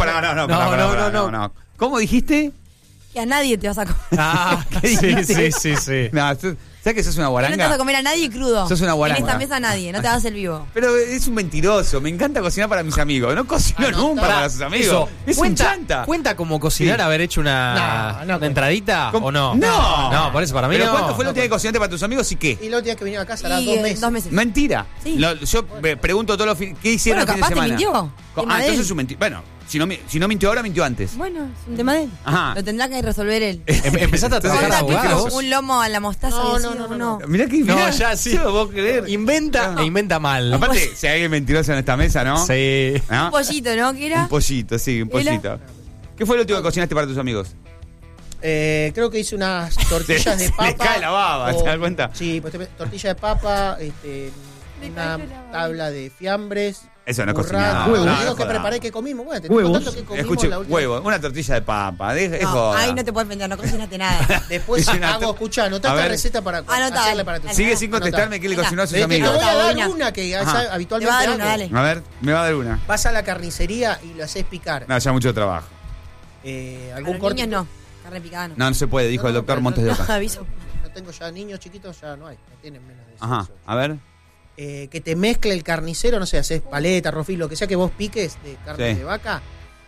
Speaker 1: No. ¿Cómo dijiste?
Speaker 2: Que a nadie te vas a comer.
Speaker 4: Ah,
Speaker 1: ¿Qué
Speaker 4: sí,
Speaker 1: dijiste?
Speaker 4: sí.
Speaker 1: No, ¿Sabes que sos una
Speaker 2: Que no te vas a
Speaker 1: guaranga?
Speaker 2: comer a nadie crudo.
Speaker 1: Sos una guaranga.
Speaker 2: En esta mesa nadie, no te hagas el vivo.
Speaker 1: Pero es un mentiroso. Me encanta cocinar para mis amigos. No cocino nunca para sus amigos.
Speaker 4: Eso,
Speaker 1: Es un
Speaker 4: ¿cuenta,
Speaker 1: chanta.
Speaker 4: ¿Cuenta como cocinar
Speaker 1: Sí.
Speaker 4: haber hecho una
Speaker 3: No,
Speaker 4: entradita
Speaker 1: ¿Cómo?
Speaker 4: o no?
Speaker 1: No.
Speaker 4: No, por eso para mí
Speaker 1: ¿Pero
Speaker 4: no.
Speaker 1: cuánto fue la última vez que cocinaste para tus amigos y qué?
Speaker 3: Y los días que vinieron a casa, hará
Speaker 2: Y,
Speaker 3: 2 meses.
Speaker 2: 2 meses.
Speaker 1: Mentira.
Speaker 2: Sí.
Speaker 1: Yo pregunto todos los fines. ¿Qué hicieron
Speaker 2: Bueno,
Speaker 1: el fin de
Speaker 2: capaz te
Speaker 1: semana?
Speaker 2: mintió. Tema de
Speaker 1: Entonces
Speaker 2: él.
Speaker 1: es un mentira. Bueno, si no mintió ahora, mintió antes.
Speaker 2: Bueno, es un tema de él.
Speaker 1: Ajá.
Speaker 2: Lo tendrá que resolver él.
Speaker 4: Empezaste a trabajar
Speaker 1: Entonces,
Speaker 4: de abogado.
Speaker 1: vos.
Speaker 2: Un lomo a la mostaza.
Speaker 3: No,
Speaker 2: y
Speaker 3: no,
Speaker 2: así,
Speaker 3: no,
Speaker 2: o
Speaker 3: no.
Speaker 1: Mirá que
Speaker 4: No,
Speaker 1: mirá,
Speaker 4: ya sí.
Speaker 1: yo lo puedo creer.
Speaker 4: Inventa e inventa mal.
Speaker 1: Aparte, si hay alguien mentiroso en esta mesa, ¿no?
Speaker 4: Sí.
Speaker 1: ¿No?
Speaker 2: Un pollito, ¿no? ¿Qué era?
Speaker 1: Un pollito, sí, un
Speaker 2: ¿Era?
Speaker 1: pollito. ¿Qué fue lo último que cocinaste para tus amigos?
Speaker 3: Creo que hice unas tortillas de
Speaker 1: Se
Speaker 3: papa.
Speaker 1: le cae la baba, ¿te das cuenta?
Speaker 3: Sí, pues tortilla de papa, una
Speaker 2: cayó la baba.
Speaker 3: tabla de fiambres.
Speaker 1: Eso no es
Speaker 3: burrata.
Speaker 1: cocinar.
Speaker 3: Huevos.
Speaker 1: No,
Speaker 3: Digo
Speaker 1: no
Speaker 3: que
Speaker 1: jodas.
Speaker 3: preparé que comimos. Bueno, te digo tanto que comimos
Speaker 1: Escuche,
Speaker 3: la última
Speaker 1: huevo, una tortilla de papa. Es
Speaker 2: No,
Speaker 1: joda.
Speaker 2: ahí no te puedes vender, no cocinaste nada.
Speaker 3: Después
Speaker 1: Es una
Speaker 3: hago, escuchá, anotá
Speaker 1: A
Speaker 3: esta
Speaker 1: ver.
Speaker 3: receta para
Speaker 2: Anotá,
Speaker 3: hacerle para tu
Speaker 2: dale.
Speaker 1: Sigue sin
Speaker 3: Anotá.
Speaker 1: contestarme qué le
Speaker 2: Venga.
Speaker 1: cocinó a sus
Speaker 3: Te
Speaker 1: amigos.
Speaker 3: voy a dar
Speaker 2: Bobina.
Speaker 3: una que
Speaker 1: Ajá.
Speaker 3: habitualmente
Speaker 2: Te va a dar
Speaker 3: hago.
Speaker 2: una, dale.
Speaker 1: A ver, me va a dar una.
Speaker 3: Vas a la carnicería y lo haces picar.
Speaker 1: No, ya mucho trabajo.
Speaker 2: A
Speaker 3: Algún
Speaker 2: los
Speaker 3: corte.
Speaker 2: niños no. Carne picada no.
Speaker 1: No se puede, dijo el doctor Montes de Oca.
Speaker 2: Aviso.
Speaker 3: No tengo ya niños chiquitos, ya no hay. No tienen menos de 6.
Speaker 1: Ajá, a ver.
Speaker 3: Que te mezcle el carnicero, no sé, haces paleta, rofil, lo que sea que vos piques de carne
Speaker 1: Sí.
Speaker 3: de vaca,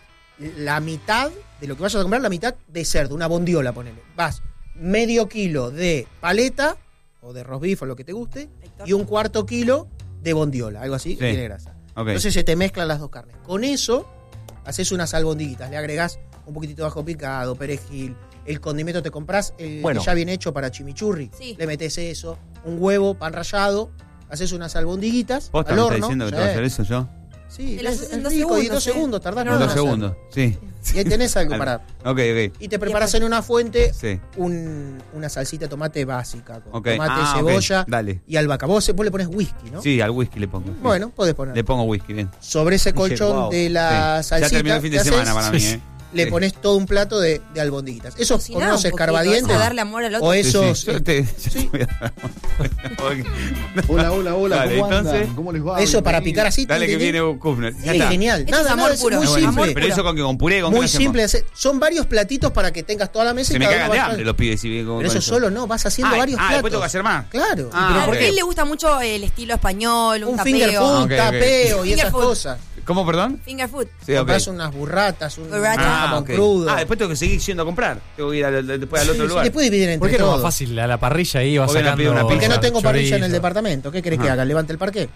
Speaker 3: la mitad de lo que vayas a comprar, la mitad de cerdo, una bondiola, ponele. Vas medio kilo de paleta o de roast beef o lo que te guste y un cuarto kilo de bondiola, algo así, que tiene grasa.
Speaker 1: Ok.
Speaker 3: Entonces se te mezclan las dos carnes. Con eso haces unas albondiguitas, le agregás un poquitito de ajo picado, perejil, el condimento te compras el
Speaker 5: Bueno.
Speaker 3: que ya viene hecho para chimichurri,
Speaker 2: Sí.
Speaker 3: le metes eso, un huevo, pan rallado, haces unas albondiguitas
Speaker 1: ¿Posta
Speaker 3: al
Speaker 1: me
Speaker 3: horno.
Speaker 1: está diciendo que
Speaker 3: sí.
Speaker 1: tengo que hacer eso yo?
Speaker 3: Sí,
Speaker 2: Te las
Speaker 3: es
Speaker 2: haces en
Speaker 3: es
Speaker 2: 2
Speaker 3: rico, y
Speaker 2: segundos,
Speaker 3: 2 segundos, tardás
Speaker 1: En
Speaker 3: nada en
Speaker 1: 2 segundos, sí.
Speaker 3: hacer. Y ahí tenés algo para...
Speaker 1: Ok.
Speaker 3: Y te preparás en una fuente
Speaker 1: Sí.
Speaker 3: una salsita de tomate básica, con
Speaker 1: Ok.
Speaker 3: tomate,
Speaker 1: Ah, ok.
Speaker 3: cebolla
Speaker 1: Dale.
Speaker 3: y albahaca. Vos le pones whisky, ¿no?
Speaker 1: Sí, al whisky le pongo.
Speaker 3: Bueno, podés poner.
Speaker 1: Le pongo whisky, bien.
Speaker 3: Sobre ese colchón
Speaker 5: Wow.
Speaker 3: de la
Speaker 1: Sí.
Speaker 3: salsita
Speaker 1: Ya terminó el fin de
Speaker 3: ¿qué haces?
Speaker 1: semana para mí,
Speaker 4: Sí.
Speaker 1: ¿eh?
Speaker 3: Le
Speaker 1: Sí.
Speaker 3: pones todo un plato de albondiguitas. Esos
Speaker 2: Cocinar
Speaker 3: con unos
Speaker 2: un poquito,
Speaker 3: escarbadientes.
Speaker 2: eso, darle amor al otro.
Speaker 3: O
Speaker 1: Sí,
Speaker 3: esos.
Speaker 1: sí. Yo te voy a dar amor.
Speaker 8: Hola, hola, hola,
Speaker 1: Dale,
Speaker 8: ¿cómo andan?
Speaker 1: entonces,
Speaker 8: ¿Cómo les va?
Speaker 3: Eso para
Speaker 8: Bienvenidos.
Speaker 3: picar así.
Speaker 1: Dale que
Speaker 3: tin, tin,
Speaker 1: viene Kufner. Ya
Speaker 3: tin.
Speaker 1: está.
Speaker 3: Genial.
Speaker 2: Esto es
Speaker 3: Nada,
Speaker 2: amor
Speaker 3: nada,
Speaker 2: puro.
Speaker 3: es muy
Speaker 1: Bueno,
Speaker 3: simple.
Speaker 1: pero eso con puré, ¿con qué
Speaker 3: Muy
Speaker 1: lo hacemos?
Speaker 3: simple de hacer. Son varios platitos para que tengas toda la mesa
Speaker 1: Se
Speaker 3: y
Speaker 1: me
Speaker 3: cada
Speaker 1: cagan
Speaker 3: uno
Speaker 1: de
Speaker 3: va
Speaker 1: hambre los pibes si vienen con
Speaker 3: Pero eso
Speaker 1: eso.
Speaker 3: solo no, vas haciendo varios platos.
Speaker 1: después tengo que hacer más.
Speaker 3: Claro.
Speaker 1: Ah,
Speaker 2: Pero
Speaker 1: ok.
Speaker 2: porque a él le gusta mucho el estilo español, un
Speaker 3: Un
Speaker 2: tapeo.
Speaker 3: finger food,
Speaker 1: Ok, ok.
Speaker 3: tapeo y
Speaker 2: Finger
Speaker 3: esas
Speaker 2: food.
Speaker 3: cosas.
Speaker 1: ¿Cómo, perdón?
Speaker 2: Finger food.
Speaker 1: Sí, ok.
Speaker 3: Compras unas burratas, un
Speaker 2: Burrata.
Speaker 3: jamón
Speaker 1: ok.
Speaker 3: crudo.
Speaker 1: Después tengo que seguir yendo a comprar. Tengo que ir después al otro
Speaker 3: Sí,
Speaker 1: lugar.
Speaker 3: después dividen entre
Speaker 4: ¿Por qué no es
Speaker 3: todos.
Speaker 4: más fácil a la parrilla ahí vas
Speaker 1: ¿Por qué no
Speaker 4: sacando?
Speaker 1: pide una pizza?
Speaker 3: Porque no tengo parrilla en el
Speaker 4: chorizo?
Speaker 3: departamento. ¿Qué querés que haga? ¿Levante el parque?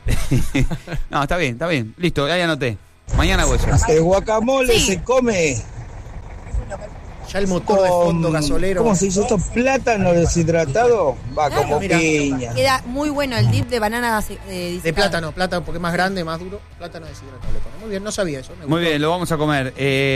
Speaker 1: No, está bien. Listo, ahí anoté. Mañana voy a
Speaker 9: El guacamole
Speaker 2: Sí.
Speaker 9: se come
Speaker 3: Ya el motor de fondo gasolero.
Speaker 9: ¿Cómo se dice esto? Plátano deshidratado. Va
Speaker 2: Claro,
Speaker 9: como
Speaker 3: mira.
Speaker 9: piña.
Speaker 2: Queda muy bueno el dip de banana
Speaker 3: De plátano porque es más grande, más duro. Plátano deshidratado le pone. Muy bien, no sabía eso. Me
Speaker 1: Muy
Speaker 3: gustó.
Speaker 1: bien, lo vamos a comer.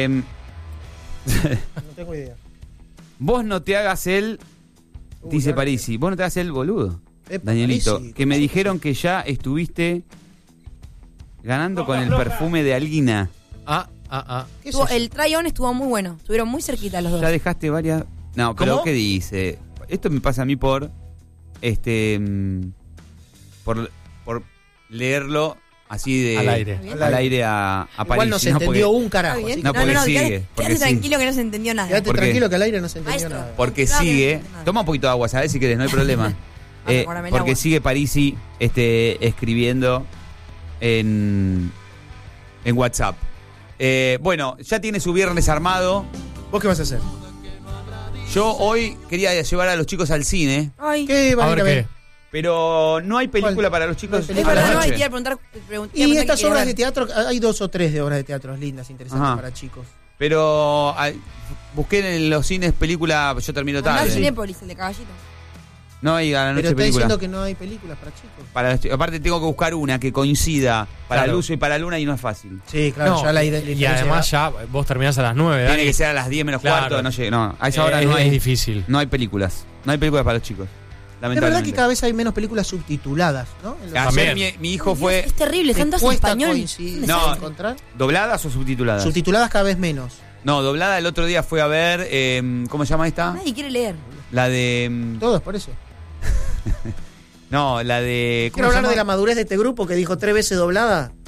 Speaker 3: No tengo idea.
Speaker 1: Vos no te hagas el... Dice
Speaker 3: claro.
Speaker 1: Parisi, vos no te hagas el boludo.
Speaker 3: Epa,
Speaker 1: Danielito,
Speaker 3: Parisi,
Speaker 1: que me dijeron que ya estuviste ganando con el perfume de Alguina.
Speaker 3: ¿Qué es eso?
Speaker 2: El try-on estuvo muy bueno. Estuvieron muy cerquita los dos.
Speaker 1: Ya dejaste varias... No, pero
Speaker 3: ¿Cómo?
Speaker 1: ¿qué dice? Esto me pasa a mí por por leerlo así de
Speaker 4: Al aire.
Speaker 1: al aire a París.
Speaker 3: Igual no se entendió un carajo.
Speaker 2: Está bien.
Speaker 3: así
Speaker 1: No,
Speaker 3: que
Speaker 1: porque sigue,
Speaker 2: quédate,
Speaker 1: porque
Speaker 2: quédate
Speaker 1: sigue.
Speaker 2: tranquilo que no se entendió nada.
Speaker 3: Quédate
Speaker 1: ¿Por qué?
Speaker 3: tranquilo que al aire no se entendió
Speaker 2: Maestro.
Speaker 3: nada.
Speaker 1: Porque
Speaker 2: Claro que no
Speaker 1: sigue...
Speaker 2: entiendo nada.
Speaker 1: Toma un poquito de agua, ¿sabes? Si querés, no hay problema.
Speaker 2: Acordame el
Speaker 1: Porque
Speaker 2: agua.
Speaker 1: sigue Parisi escribiendo en WhatsApp. Bueno, ya tiene su viernes armado.
Speaker 3: ¿Vos qué vas a hacer?
Speaker 1: Yo hoy quería llevar a los chicos al cine,
Speaker 2: Ay,
Speaker 3: ¿Qué van
Speaker 4: A
Speaker 3: a ir a
Speaker 4: ver
Speaker 3: ver?
Speaker 4: qué.
Speaker 1: pero no hay película
Speaker 3: ¿Cuál?
Speaker 1: para los chicos.
Speaker 3: No hay
Speaker 2: es
Speaker 3: película.
Speaker 2: verdad,
Speaker 1: a la
Speaker 2: no, hay
Speaker 1: noche.
Speaker 2: que ir a preguntar.
Speaker 3: Y estas obras de teatro, hay 2 o 3 de obras de teatro lindas, interesantes
Speaker 1: Ajá.
Speaker 3: para chicos.
Speaker 1: Pero busqué en los cines película, yo termino
Speaker 2: Andá al
Speaker 1: tarde.
Speaker 2: Cinépolis, el de Caballito.
Speaker 1: No hay a la
Speaker 3: Pero
Speaker 1: noche
Speaker 3: está
Speaker 1: película.
Speaker 3: diciendo que no hay películas para chicos.
Speaker 1: Aparte tengo que buscar una que coincida para
Speaker 4: Claro.
Speaker 1: el uso y para Luna y no es fácil.
Speaker 3: Sí, claro,
Speaker 4: No,
Speaker 3: ya la idea.
Speaker 4: y además ya vos terminás a las 9.
Speaker 1: Tiene
Speaker 4: Dani.
Speaker 1: que ser a las 10 menos
Speaker 4: Claro.
Speaker 1: cuarto, no llegué, no, a esa hora no
Speaker 4: es
Speaker 1: hay
Speaker 4: difícil.
Speaker 1: no hay películas. No hay películas para los chicos.
Speaker 3: Es
Speaker 1: Lamentablemente.
Speaker 3: verdad que cada vez hay menos películas subtituladas, ¿no? En los-
Speaker 1: Ayer
Speaker 4: También.
Speaker 1: mi hijo
Speaker 2: Dios,
Speaker 1: fue
Speaker 2: es terrible,
Speaker 3: ¿Te
Speaker 2: están todas en
Speaker 3: cuesta
Speaker 2: español.
Speaker 3: coincidir,
Speaker 2: ¿Dónde
Speaker 1: No.
Speaker 2: salen?
Speaker 3: encontrar?
Speaker 1: ¿dobladas o subtituladas?
Speaker 3: Subtituladas cada vez menos.
Speaker 1: No, doblada el otro día fue a ver, ¿cómo se llama esta?
Speaker 2: Nadie quiere leer.
Speaker 1: La de...
Speaker 3: Todos, por eso.
Speaker 1: no, la de... ¿cómo
Speaker 3: Quiero
Speaker 1: se
Speaker 3: hablar de la
Speaker 1: llama?
Speaker 3: madurez de este grupo que dijo 3 veces doblada.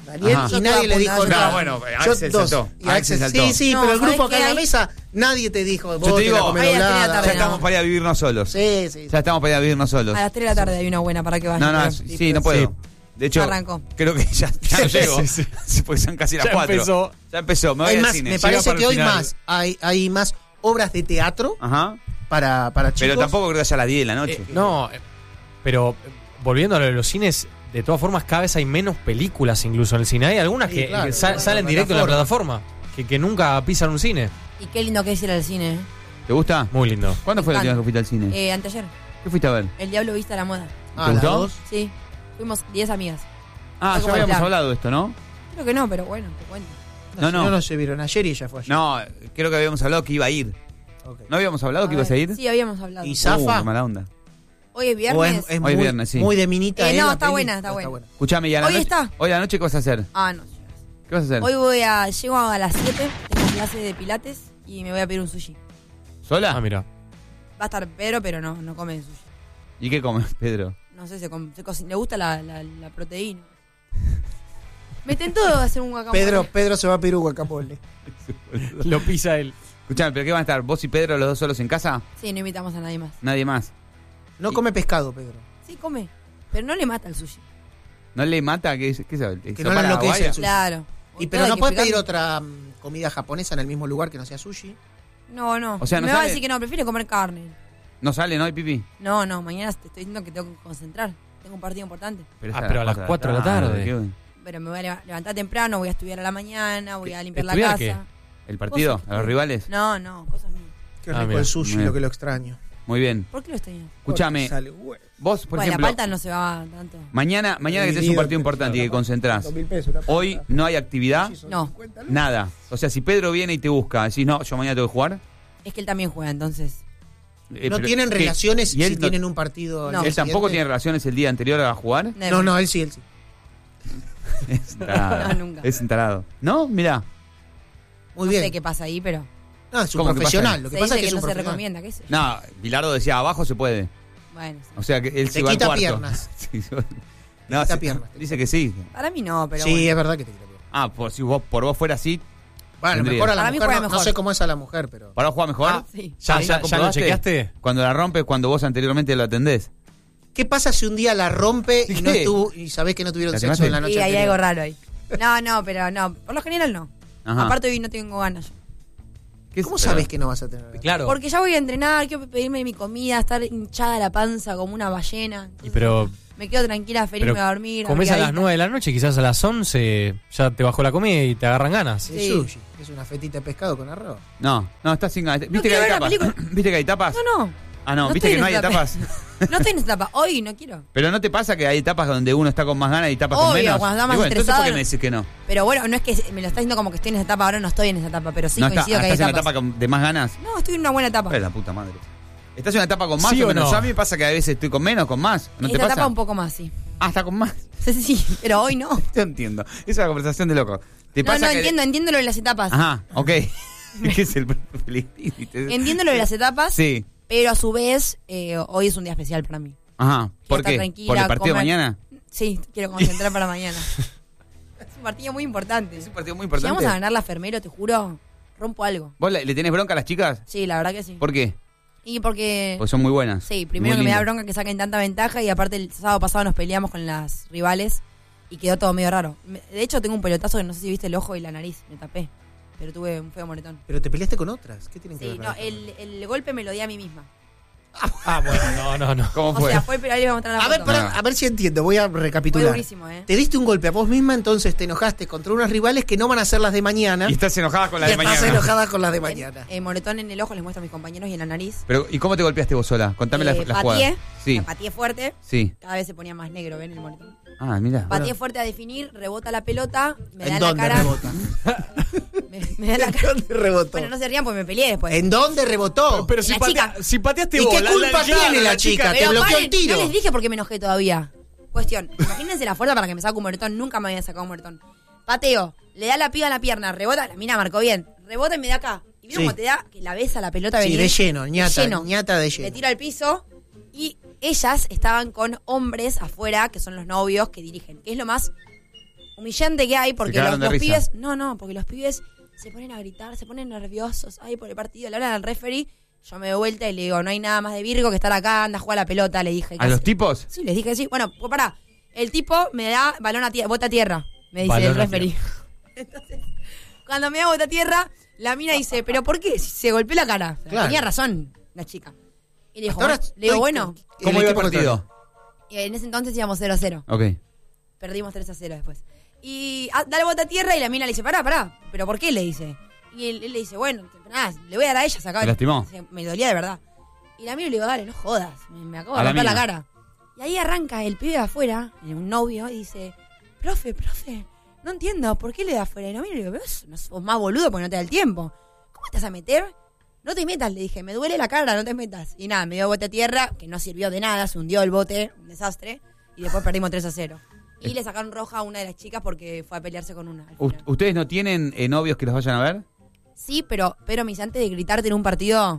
Speaker 3: Daniel,
Speaker 1: Ajá.
Speaker 3: y nadie le dijo
Speaker 2: No,
Speaker 3: nada.
Speaker 1: bueno,
Speaker 3: Yo
Speaker 1: Axel
Speaker 3: dos.
Speaker 1: saltó.
Speaker 3: Y
Speaker 1: Axel saltó.
Speaker 3: Sí, sí,
Speaker 2: No,
Speaker 3: pero el
Speaker 2: ¿sabés
Speaker 3: grupo acá
Speaker 2: qué
Speaker 3: en la
Speaker 2: hay?
Speaker 3: mesa, nadie te dijo,
Speaker 1: Yo
Speaker 3: vos
Speaker 1: te
Speaker 3: te
Speaker 1: digo,
Speaker 3: la comés
Speaker 2: Ay, a las 3 de la
Speaker 3: doblada.
Speaker 2: tarde,
Speaker 1: Ya estamos para ir a vivirnos solos.
Speaker 3: Sí, sí.
Speaker 1: Ya estamos para ir a vivirnos solos.
Speaker 2: A las 3 de la tarde hay una buena para que vayan.
Speaker 1: No,
Speaker 2: pero-
Speaker 1: sí, no puedo. De hecho,
Speaker 2: Arrancó.
Speaker 1: creo que ya no llego.
Speaker 4: Sí.
Speaker 1: Porque son casi las
Speaker 4: Ya
Speaker 1: 4.
Speaker 4: empezó.
Speaker 1: Ya empezó, me voy
Speaker 3: Hay
Speaker 1: al
Speaker 3: más,
Speaker 1: cine.
Speaker 3: me
Speaker 4: Llega
Speaker 3: parece
Speaker 4: para
Speaker 3: que
Speaker 4: el
Speaker 3: hoy
Speaker 4: final.
Speaker 3: más hay más obras de teatro
Speaker 1: Ajá.
Speaker 3: para chicos.
Speaker 1: Pero tampoco creo que haya a las 10 de la noche.
Speaker 4: No, pero volviendo a lo de los cines, de todas formas cada vez hay menos películas incluso en el cine. Hay algunas
Speaker 3: Sí,
Speaker 4: que
Speaker 3: claro,
Speaker 4: salen
Speaker 3: la
Speaker 4: directo en la
Speaker 3: plataforma.
Speaker 4: plataforma, que nunca pisan un cine.
Speaker 2: Y qué lindo que es ir al cine,
Speaker 1: ¿Te gusta?
Speaker 4: Muy lindo.
Speaker 1: ¿Cuándo
Speaker 2: Me
Speaker 1: fue la última
Speaker 2: encanta.
Speaker 1: vez que fuiste al cine?
Speaker 2: Anteayer.
Speaker 1: ¿Qué fuiste a ver?
Speaker 2: El Diablo Viste a la Moda.
Speaker 3: Ah,
Speaker 1: ¿Te
Speaker 3: las
Speaker 1: gustó?
Speaker 3: dos.
Speaker 2: Sí. Fuimos 10 amigas.
Speaker 1: Ah,
Speaker 2: Fue
Speaker 1: ya
Speaker 2: como
Speaker 1: habíamos
Speaker 2: plan.
Speaker 1: hablado de esto, ¿no?
Speaker 2: Creo que no, pero bueno, te cuento.
Speaker 1: No,
Speaker 3: Si
Speaker 1: no.
Speaker 3: no se vieron ayer y ella fue ayer.
Speaker 1: No, creo que habíamos hablado que iba a ir.
Speaker 3: Ok.
Speaker 1: ¿No habíamos hablado que ibas a ir?
Speaker 2: Sí, habíamos hablado.
Speaker 3: Y Zafa.
Speaker 1: Qué mala onda.
Speaker 2: Hoy es
Speaker 3: O
Speaker 2: viernes.
Speaker 3: es
Speaker 1: Hoy
Speaker 3: muy,
Speaker 1: viernes, sí.
Speaker 3: muy de minita.
Speaker 2: No,
Speaker 3: la
Speaker 2: está
Speaker 3: peli.
Speaker 2: buena, está
Speaker 3: No,
Speaker 2: buena.
Speaker 1: Escuchame, ¿y a la
Speaker 2: Hoy
Speaker 1: noche?
Speaker 2: está.
Speaker 1: Hoy a la noche, ¿qué vas a hacer?
Speaker 2: Ah, no.
Speaker 1: ¿Qué vas a hacer?
Speaker 2: Hoy llego a las 7, tengo clase de pilates y me voy a pedir un sushi.
Speaker 1: ¿Sola?
Speaker 4: Ah, mira.
Speaker 2: Va a estar Pedro, pero no come sushi.
Speaker 1: ¿Y qué comes, Pedro?
Speaker 2: No sé, le gusta la proteína. Me tentó hacer un guacamole.
Speaker 3: Pedro se va a pedir un guacamole.
Speaker 4: Lo pisa él.
Speaker 1: Escuchame, ¿pero qué van a estar? ¿Vos y Pedro los dos solos en casa?
Speaker 2: Sí, no invitamos a nadie más.
Speaker 1: Nadie más.
Speaker 3: No come pescado, Pedro.
Speaker 2: Sí, come. Pero no le mata el sushi.
Speaker 1: ¿No le mata? ¿Qué sabe?
Speaker 3: Que no le enloquece el sushi.
Speaker 2: Claro.
Speaker 3: Y
Speaker 2: Todo
Speaker 3: pero
Speaker 2: hay
Speaker 3: no
Speaker 2: que
Speaker 3: puedes pedir
Speaker 2: explicarle.
Speaker 3: otra comida japonesa en el mismo lugar que no sea sushi.
Speaker 2: No.
Speaker 1: O sea, no
Speaker 2: me va a
Speaker 1: sale-
Speaker 2: decir que no, prefiere comer carne.
Speaker 1: ¿No sale, no hay pipí?
Speaker 2: No, mañana te estoy diciendo que tengo que concentrar. Tengo un partido importante.
Speaker 1: Pero,
Speaker 4: Ah,
Speaker 1: es
Speaker 4: pero a las 4 de la tarde.
Speaker 1: ¿Qué?
Speaker 2: Pero me voy a levantar temprano, voy a estudiar a la mañana, voy a limpiar la
Speaker 4: ¿Estudiar
Speaker 2: casa.
Speaker 4: qué?
Speaker 1: ¿El partido?
Speaker 2: Cosas.
Speaker 1: ¿A los rivales?
Speaker 2: No, cosas mías.
Speaker 3: Qué
Speaker 4: Ah,
Speaker 3: rico
Speaker 4: mira.
Speaker 3: el sushi,
Speaker 1: Mira.
Speaker 3: lo que lo extraño.
Speaker 1: Muy bien.
Speaker 2: ¿Por qué lo estoy?
Speaker 1: Escúchame,
Speaker 3: Sale bueno.
Speaker 1: vos, por
Speaker 2: Bueno,
Speaker 1: ejemplo,
Speaker 2: la palta no se va tanto.
Speaker 1: mañana que tenés un partido importante y que concentrás,
Speaker 3: 2.000 pesos, una
Speaker 1: hoy
Speaker 3: palta.
Speaker 1: no hay actividad,
Speaker 2: No,
Speaker 1: nada. O sea, si Pedro viene y te busca, decís, no, yo mañana tengo que jugar.
Speaker 2: es que él también juega, entonces.
Speaker 3: ¿No
Speaker 1: pero,
Speaker 3: tienen
Speaker 1: ¿qué?
Speaker 3: relaciones
Speaker 1: ¿Y él
Speaker 3: si
Speaker 1: no-
Speaker 3: tienen un partido? al
Speaker 2: No.
Speaker 3: día
Speaker 1: ¿Él tampoco
Speaker 3: siguiente?
Speaker 1: tiene relaciones el día anterior a jugar?
Speaker 2: Never.
Speaker 3: No, él sí.
Speaker 1: Es un tarado.
Speaker 2: No, nunca.
Speaker 1: Es un tarado. ¿No? Mirá.
Speaker 3: Muy
Speaker 2: No
Speaker 3: bien.
Speaker 2: sé qué pasa ahí, pero
Speaker 3: No, es un
Speaker 1: ¿Cómo que
Speaker 3: profesional.
Speaker 1: pasa?
Speaker 3: Lo que
Speaker 2: se
Speaker 3: pasa
Speaker 2: dice
Speaker 3: es que es
Speaker 2: que
Speaker 3: un
Speaker 2: no se
Speaker 3: profesional.
Speaker 2: recomienda, qué sé yo.
Speaker 1: No, Bilardo decía, abajo se puede.
Speaker 2: Bueno, sí.
Speaker 1: O sea, que él
Speaker 3: Te
Speaker 1: se va al
Speaker 3: quita
Speaker 1: cuarto.
Speaker 3: piernas.
Speaker 1: Sí,
Speaker 3: Te quita
Speaker 1: sí,
Speaker 3: piernas.
Speaker 1: dice que sí.
Speaker 2: Para mí no, pero
Speaker 3: Sí,
Speaker 2: bueno.
Speaker 3: es verdad que te quita piernas.
Speaker 1: Ah, por vos fuera así,
Speaker 3: Bueno,
Speaker 1: Tendría.
Speaker 3: mejor a la
Speaker 2: Para mí
Speaker 3: mujer.
Speaker 2: juega
Speaker 3: No
Speaker 2: mejor.
Speaker 3: sé cómo es a la mujer, pero.
Speaker 1: ¿para vos juega mejor?
Speaker 2: Ah, sí.
Speaker 4: ¿Ya lo
Speaker 1: comprobaste?
Speaker 4: chequeaste?
Speaker 1: Cuando la rompes, cuando vos anteriormente lo atendés.
Speaker 3: ¿Qué pasa si un día la rompe y no
Speaker 1: ¿Qué?
Speaker 3: estuvo y sabés que no tuvieron
Speaker 1: ¿La
Speaker 3: sexo
Speaker 1: quemaste?
Speaker 3: en la noche
Speaker 2: Sí, hay
Speaker 3: anterior?
Speaker 2: algo raro ahí. No, pero no. Por lo general no.
Speaker 1: Ajá.
Speaker 2: Aparte hoy no tengo ganas yo.
Speaker 1: ¿Qué
Speaker 3: ¿Cómo
Speaker 1: es-
Speaker 3: sabés que no vas a tener?
Speaker 4: Claro.
Speaker 2: Porque ya voy a entrenar, quiero pedirme mi comida, estar hinchada la panza como una ballena.
Speaker 4: Y pero
Speaker 2: Me quedo tranquila, feliz,
Speaker 4: Pero
Speaker 2: me voy a dormir.
Speaker 4: comes a las
Speaker 2: abrigadita.
Speaker 4: 9 de la noche, quizás a las 11 ya te bajó la comida y te agarran ganas.
Speaker 3: El
Speaker 2: Sí.
Speaker 3: sushi. Es una fetita de pescado con arroz.
Speaker 1: No, está sin ganas. ¿Viste que
Speaker 2: quiero
Speaker 1: hay
Speaker 2: ver la
Speaker 1: tapas?
Speaker 2: película.
Speaker 1: ¿Viste que hay tapas?
Speaker 2: No.
Speaker 1: Ah, no,
Speaker 2: No
Speaker 1: ¿viste
Speaker 2: estoy
Speaker 1: que no
Speaker 2: en
Speaker 1: hay
Speaker 2: esa
Speaker 1: etapas?
Speaker 2: No estoy en esa etapa. Hoy no quiero.
Speaker 1: Pero ¿no te pasa que hay etapas donde uno está con más ganas y etapas con
Speaker 2: Obvio,
Speaker 1: menos?
Speaker 2: cuando está más
Speaker 1: Y bueno, entonces ¿por qué
Speaker 2: estresado,
Speaker 1: me decís que no?
Speaker 2: Pero bueno, no es que me lo está diciendo como que estoy en esa etapa. Ahora no estoy en esa etapa, pero sí
Speaker 1: ¿No
Speaker 2: coincido que hay
Speaker 1: estás en la
Speaker 2: etapas.
Speaker 1: etapa de más ganas?
Speaker 2: No, estoy en una buena etapa.
Speaker 1: La puta madre. ¿Estás en una etapa con más
Speaker 4: ¿Sí
Speaker 1: o
Speaker 4: o
Speaker 1: menos?
Speaker 4: no?
Speaker 1: A mí me pasa que a veces estoy con menos, con más. ¿No te
Speaker 2: Esta
Speaker 1: pasa?
Speaker 2: etapa un poco más, sí.
Speaker 1: Ah, está con más.
Speaker 2: Sí, pero hoy no.
Speaker 1: Te entiendo. Esa es la conversación de loco. ¿Te
Speaker 2: No,
Speaker 1: pasa
Speaker 2: no,
Speaker 1: que...
Speaker 2: entiendo lo de las etapas.
Speaker 1: Ajá, ok. ¿Qué es el feliz?
Speaker 2: Entiendo lo de las etapas,
Speaker 1: Sí.
Speaker 2: pero a su vez, hoy es un día especial para mí.
Speaker 1: Ajá. ¿Por
Speaker 2: estar
Speaker 1: qué?
Speaker 2: tranquila,
Speaker 1: ¿Por el partido de
Speaker 2: comer.
Speaker 1: mañana?
Speaker 2: Sí, quiero concentrar para mañana. Es un partido muy importante.
Speaker 1: Es un partido muy
Speaker 2: Si vamos
Speaker 1: importante.
Speaker 2: a ganar la Fermero, te juro, rompo algo.
Speaker 1: ¿Vos le tenés bronca a las chicas?
Speaker 2: Sí, la verdad que sí.
Speaker 1: ¿Por qué?
Speaker 2: Y porque...
Speaker 1: Porque son muy buenas.
Speaker 2: Sí, primero
Speaker 1: Muy
Speaker 2: que me da
Speaker 1: lindas.
Speaker 2: bronca que saquen tanta ventaja y aparte el sábado pasado nos peleamos con las rivales y quedó todo medio raro. De hecho tengo un pelotazo que no sé si viste el ojo y la nariz, me tapé, pero tuve un feo moretón.
Speaker 3: Pero te peleaste con otras. ¿Qué tienen que
Speaker 2: Sí,
Speaker 3: ver?
Speaker 2: no, el golpe me lo di a mí misma.
Speaker 4: Ah, bueno, no.
Speaker 1: ¿Cómo
Speaker 2: O
Speaker 1: fue?
Speaker 2: sea, fue, pero ahí les voy a mostrar la
Speaker 3: A ver,
Speaker 2: foto.
Speaker 3: a ver si entiendo. Voy a
Speaker 2: Fue
Speaker 3: recapitular.
Speaker 2: durísimo,
Speaker 3: Te diste un golpe a vos misma, entonces te enojaste contra unas rivales que no van a ser las de mañana.
Speaker 1: Y estás enojada con la
Speaker 3: y
Speaker 1: de
Speaker 3: estás
Speaker 1: mañana.
Speaker 3: enojada con las de mañana.
Speaker 2: Moretón en el ojo, les muestro a mis compañeros y en la nariz.
Speaker 1: Pero, ¿y cómo te golpeaste vos sola? Contame la jugada.
Speaker 2: Pateé,
Speaker 1: Sí,
Speaker 2: me pateé fuerte,
Speaker 1: sí.
Speaker 2: cada vez se ponía más negro, ¿ven el moretón?
Speaker 1: Ah, mira.
Speaker 2: Pateé fuerte a definir, rebota la pelota, me da
Speaker 3: ¿En
Speaker 2: en la
Speaker 3: dónde
Speaker 2: cara.
Speaker 3: rebota?
Speaker 2: Me da en la
Speaker 3: ¿En
Speaker 2: cara.
Speaker 3: dónde rebotó?
Speaker 2: Bueno, no se rían porque me peleé después.
Speaker 3: ¿En dónde rebotó?
Speaker 4: Pero
Speaker 2: La chica.
Speaker 4: si pateaste
Speaker 3: ¿Y
Speaker 4: vos,
Speaker 3: qué culpa tiene la chica? Te bloqueó
Speaker 2: paren,
Speaker 3: el tiro.
Speaker 2: No les dije porque me enojé todavía. Cuestión, imagínense la fuerza para que me saque un moretón. Nunca me había sacado un moretón. Pateo, le da la piba en la pierna, rebota, la mina marcó bien. Rebota y me da acá. Y vieron
Speaker 3: Sí.
Speaker 2: cómo te da que la besa la pelota
Speaker 3: Sí,
Speaker 2: venir.
Speaker 3: de lleno, ñata,
Speaker 2: lleno.
Speaker 3: ñata de
Speaker 2: Le
Speaker 3: lleno.
Speaker 2: tiro al piso y ellas estaban con hombres afuera, que son los novios que dirigen. Que es lo más humillante que hay porque
Speaker 1: cagaron de
Speaker 2: los
Speaker 1: risa.
Speaker 2: pibes... No, porque los pibes se ponen a gritar, se ponen nerviosos. Ay, por el partido, le hablan al referee. Yo me doy vuelta y le digo, no hay nada más de Virgo que estar acá, anda a jugar a la pelota, le dije.
Speaker 1: ¿A los tipos?
Speaker 2: Sí, les dije que sí. Bueno, pues pará. El tipo me da bota a tierra, me dice
Speaker 4: Balón
Speaker 2: el
Speaker 4: a
Speaker 2: referee. Entonces, cuando me da bota a tierra, la mina dice, ¿pero por qué? Si se golpeó la cara.
Speaker 3: Claro.
Speaker 2: Tenía razón la chica. Y le dijo,
Speaker 3: Hasta ahora
Speaker 2: le digo, bueno.
Speaker 1: ¿Cómo iba el partido?
Speaker 2: Y en ese entonces íbamos 0-0.
Speaker 1: Ok.
Speaker 2: Perdimos 3-0 después. Y da la bota a tierra y la mina le dice, pará. ¿Pero por qué? Le dice. Y él le dice, bueno, nada, le voy a dar a ella. Se acaba.
Speaker 1: ¿Te lastimó?
Speaker 2: Me dolía de verdad. Y la miro y le digo, dale, no jodas. Me acabo
Speaker 1: A
Speaker 2: de
Speaker 1: la
Speaker 2: romper la
Speaker 1: mina.
Speaker 2: cara. Y ahí arranca el pibe de afuera, un novio, y dice, profe, no entiendo, ¿por qué le da afuera? Y no miro y le digo, no sos más boludo porque no te da el tiempo. ¿Cómo te vas a meter? No te metas, le dije, me duele la cara, no te metas. Y nada, me dio bote a tierra, que no sirvió de nada, se hundió el bote, un desastre. Y después perdimos 3-0. Y le sacaron roja a una de las chicas porque fue a pelearse con una. al final.
Speaker 1: ¿Ustedes no tienen novios que los vayan a ver?
Speaker 2: Sí, pero me dice, antes de gritarte en un partido...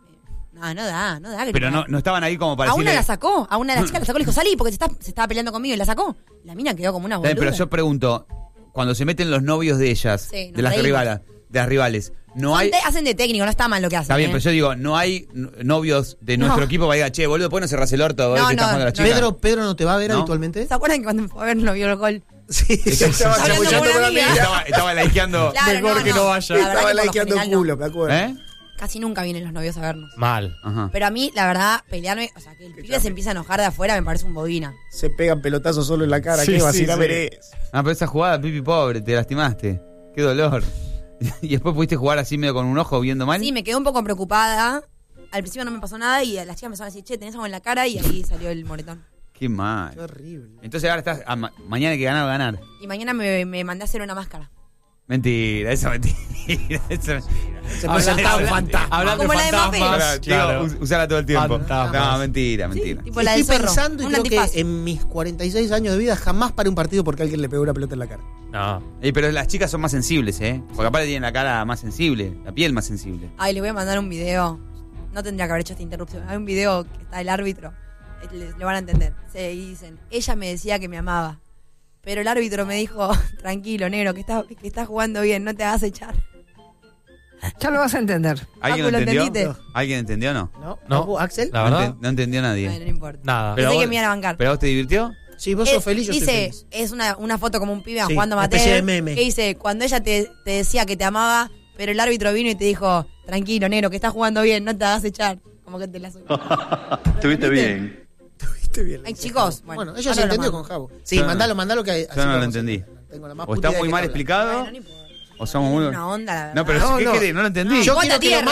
Speaker 2: No da gritar.
Speaker 1: Pero no estaban ahí como para
Speaker 2: A una
Speaker 1: decirle...
Speaker 2: la sacó, a una de las chicas la sacó, le dijo, salí porque se estaba peleando conmigo y la sacó. La mina quedó como una boluda.
Speaker 1: Pero yo pregunto, cuando se meten los novios de ellas,
Speaker 2: Sí, nos
Speaker 1: de las
Speaker 2: reímos.
Speaker 1: rivales, no hay...
Speaker 2: Hacen de técnico, no está mal lo que hacen.
Speaker 1: Está bien, pero yo digo, no hay novios de nuestro equipo para diga, che, boludo, ¿por qué no cerrás el orto?
Speaker 2: No,
Speaker 1: que está jugando la chica?
Speaker 3: Pedro no te va a ver
Speaker 1: ¿No?
Speaker 3: habitualmente.
Speaker 2: ¿Se acuerdan que cuando fue a ver no vio el gol?
Speaker 3: Sí, estaba
Speaker 2: Hablando
Speaker 3: chamullando
Speaker 2: con una
Speaker 3: con la
Speaker 2: amiga.
Speaker 3: amiga.
Speaker 1: Estaba likeando...
Speaker 2: Claro,
Speaker 4: Mejor que no vaya.
Speaker 2: La verdad
Speaker 3: Estaba
Speaker 2: que por lo
Speaker 3: likeando
Speaker 2: general no.
Speaker 3: culo, me acuerdo.
Speaker 1: ¿Eh?
Speaker 2: Casi nunca vienen los novios a vernos.
Speaker 4: Mal.
Speaker 1: Ajá.
Speaker 2: Pero a mí, la verdad, pelearme, o sea, que el pibe se empieza a enojar de afuera me parece un bobina.
Speaker 3: Se pegan pelotazos solo en la cara.
Speaker 4: Sí,
Speaker 3: ¿Qué
Speaker 4: sí,
Speaker 3: vacilame
Speaker 4: sí.
Speaker 3: eres?
Speaker 1: Ah, pero esa jugada, Pipi, pobre, te lastimaste. Qué dolor. ¿Y después pudiste jugar así medio con un ojo viendo mal?
Speaker 2: Sí, me quedé un poco preocupada. Al principio no me pasó nada y las chicas me empezaron a decir, che, tenés algo en la cara y ahí salió el moretón.
Speaker 1: Qué mal.
Speaker 3: Qué horrible.
Speaker 1: Entonces ahora estás... mañana hay que ganar, va a ganar.
Speaker 2: Y mañana me mandé a hacer una máscara.
Speaker 1: Mentira, eso es mentira. Eso es mentira.
Speaker 3: Se puede ser tan fantasma.
Speaker 4: Hablando
Speaker 2: Como
Speaker 4: de
Speaker 2: la de
Speaker 4: fantasmas.
Speaker 2: Mbappé.
Speaker 1: Claro. Usala todo el tiempo.
Speaker 4: Fantasmas.
Speaker 1: No, mentira.
Speaker 2: Tipo la del
Speaker 3: Estoy
Speaker 2: zorro.
Speaker 3: pensando y
Speaker 2: Un
Speaker 3: creo
Speaker 2: antifaz.
Speaker 3: que en mis 46 años de vida jamás paré un partido porque alguien le pegó una pelota en la cara.
Speaker 4: No.
Speaker 1: Pero las chicas son más sensibles, ¿eh? Porque aparte tienen la cara más sensible, la piel más sensible.
Speaker 2: Ay, les voy a mandar un video. No tendría que haber hecho esta interrupción. Hay un video que está el árbitro. Le van a entender. Y dicen, ella me decía que me amaba. Pero el árbitro me dijo, tranquilo, negro, que estás jugando bien, no te hagas echar.
Speaker 8: Ya lo vas a entender.
Speaker 1: ¿Alguien
Speaker 2: Paco,
Speaker 1: lo
Speaker 2: ¿lo
Speaker 1: entendió?
Speaker 2: entendiste?
Speaker 1: ¿Alguien entendió o no?
Speaker 3: ¿No?
Speaker 4: No.
Speaker 3: ¿Papu, Axel?
Speaker 4: La verdad,
Speaker 1: No entendió nadie.
Speaker 2: Ay, no importa.
Speaker 4: nada.
Speaker 2: Pensé
Speaker 1: a
Speaker 2: que
Speaker 1: vos-
Speaker 2: me iban a bancar.
Speaker 1: ¿Pero a vos te divirtió?
Speaker 3: Sí, vos sos feliz, yo soy
Speaker 2: dice,
Speaker 3: feliz.
Speaker 2: es una foto como un pibe
Speaker 3: Sí,
Speaker 2: jugando a
Speaker 3: una
Speaker 2: Mateo.
Speaker 3: especie de meme.
Speaker 2: Que dice, cuando ella te decía que te amaba, pero el árbitro vino y te dijo, tranquilo, negro, que estás jugando bien, no te hagas echar. Como que te la supo.
Speaker 9: Estuviste bien.
Speaker 3: Estuviste bien.
Speaker 2: Ay, chicos,
Speaker 3: Bueno,
Speaker 2: bueno.
Speaker 3: ella
Speaker 2: ahora
Speaker 3: se
Speaker 2: lo
Speaker 3: entendió
Speaker 2: mando.
Speaker 3: con Javo. Sí,
Speaker 1: Yo no-
Speaker 3: mandalo que...
Speaker 1: Yo no lo entendí.
Speaker 3: Tengo la más
Speaker 1: O
Speaker 3: puta
Speaker 1: está
Speaker 3: idea
Speaker 1: muy
Speaker 3: de
Speaker 1: mal
Speaker 3: qué habla.
Speaker 1: explicado,
Speaker 2: Bueno, no importa.
Speaker 1: o somos muy...
Speaker 2: Una onda, la verdad.
Speaker 1: No, pero
Speaker 3: No,
Speaker 1: ¿qué
Speaker 3: no.
Speaker 1: querés? No lo entendí.
Speaker 3: Yo
Speaker 2: Bota
Speaker 3: quiero que lo
Speaker 2: tierra.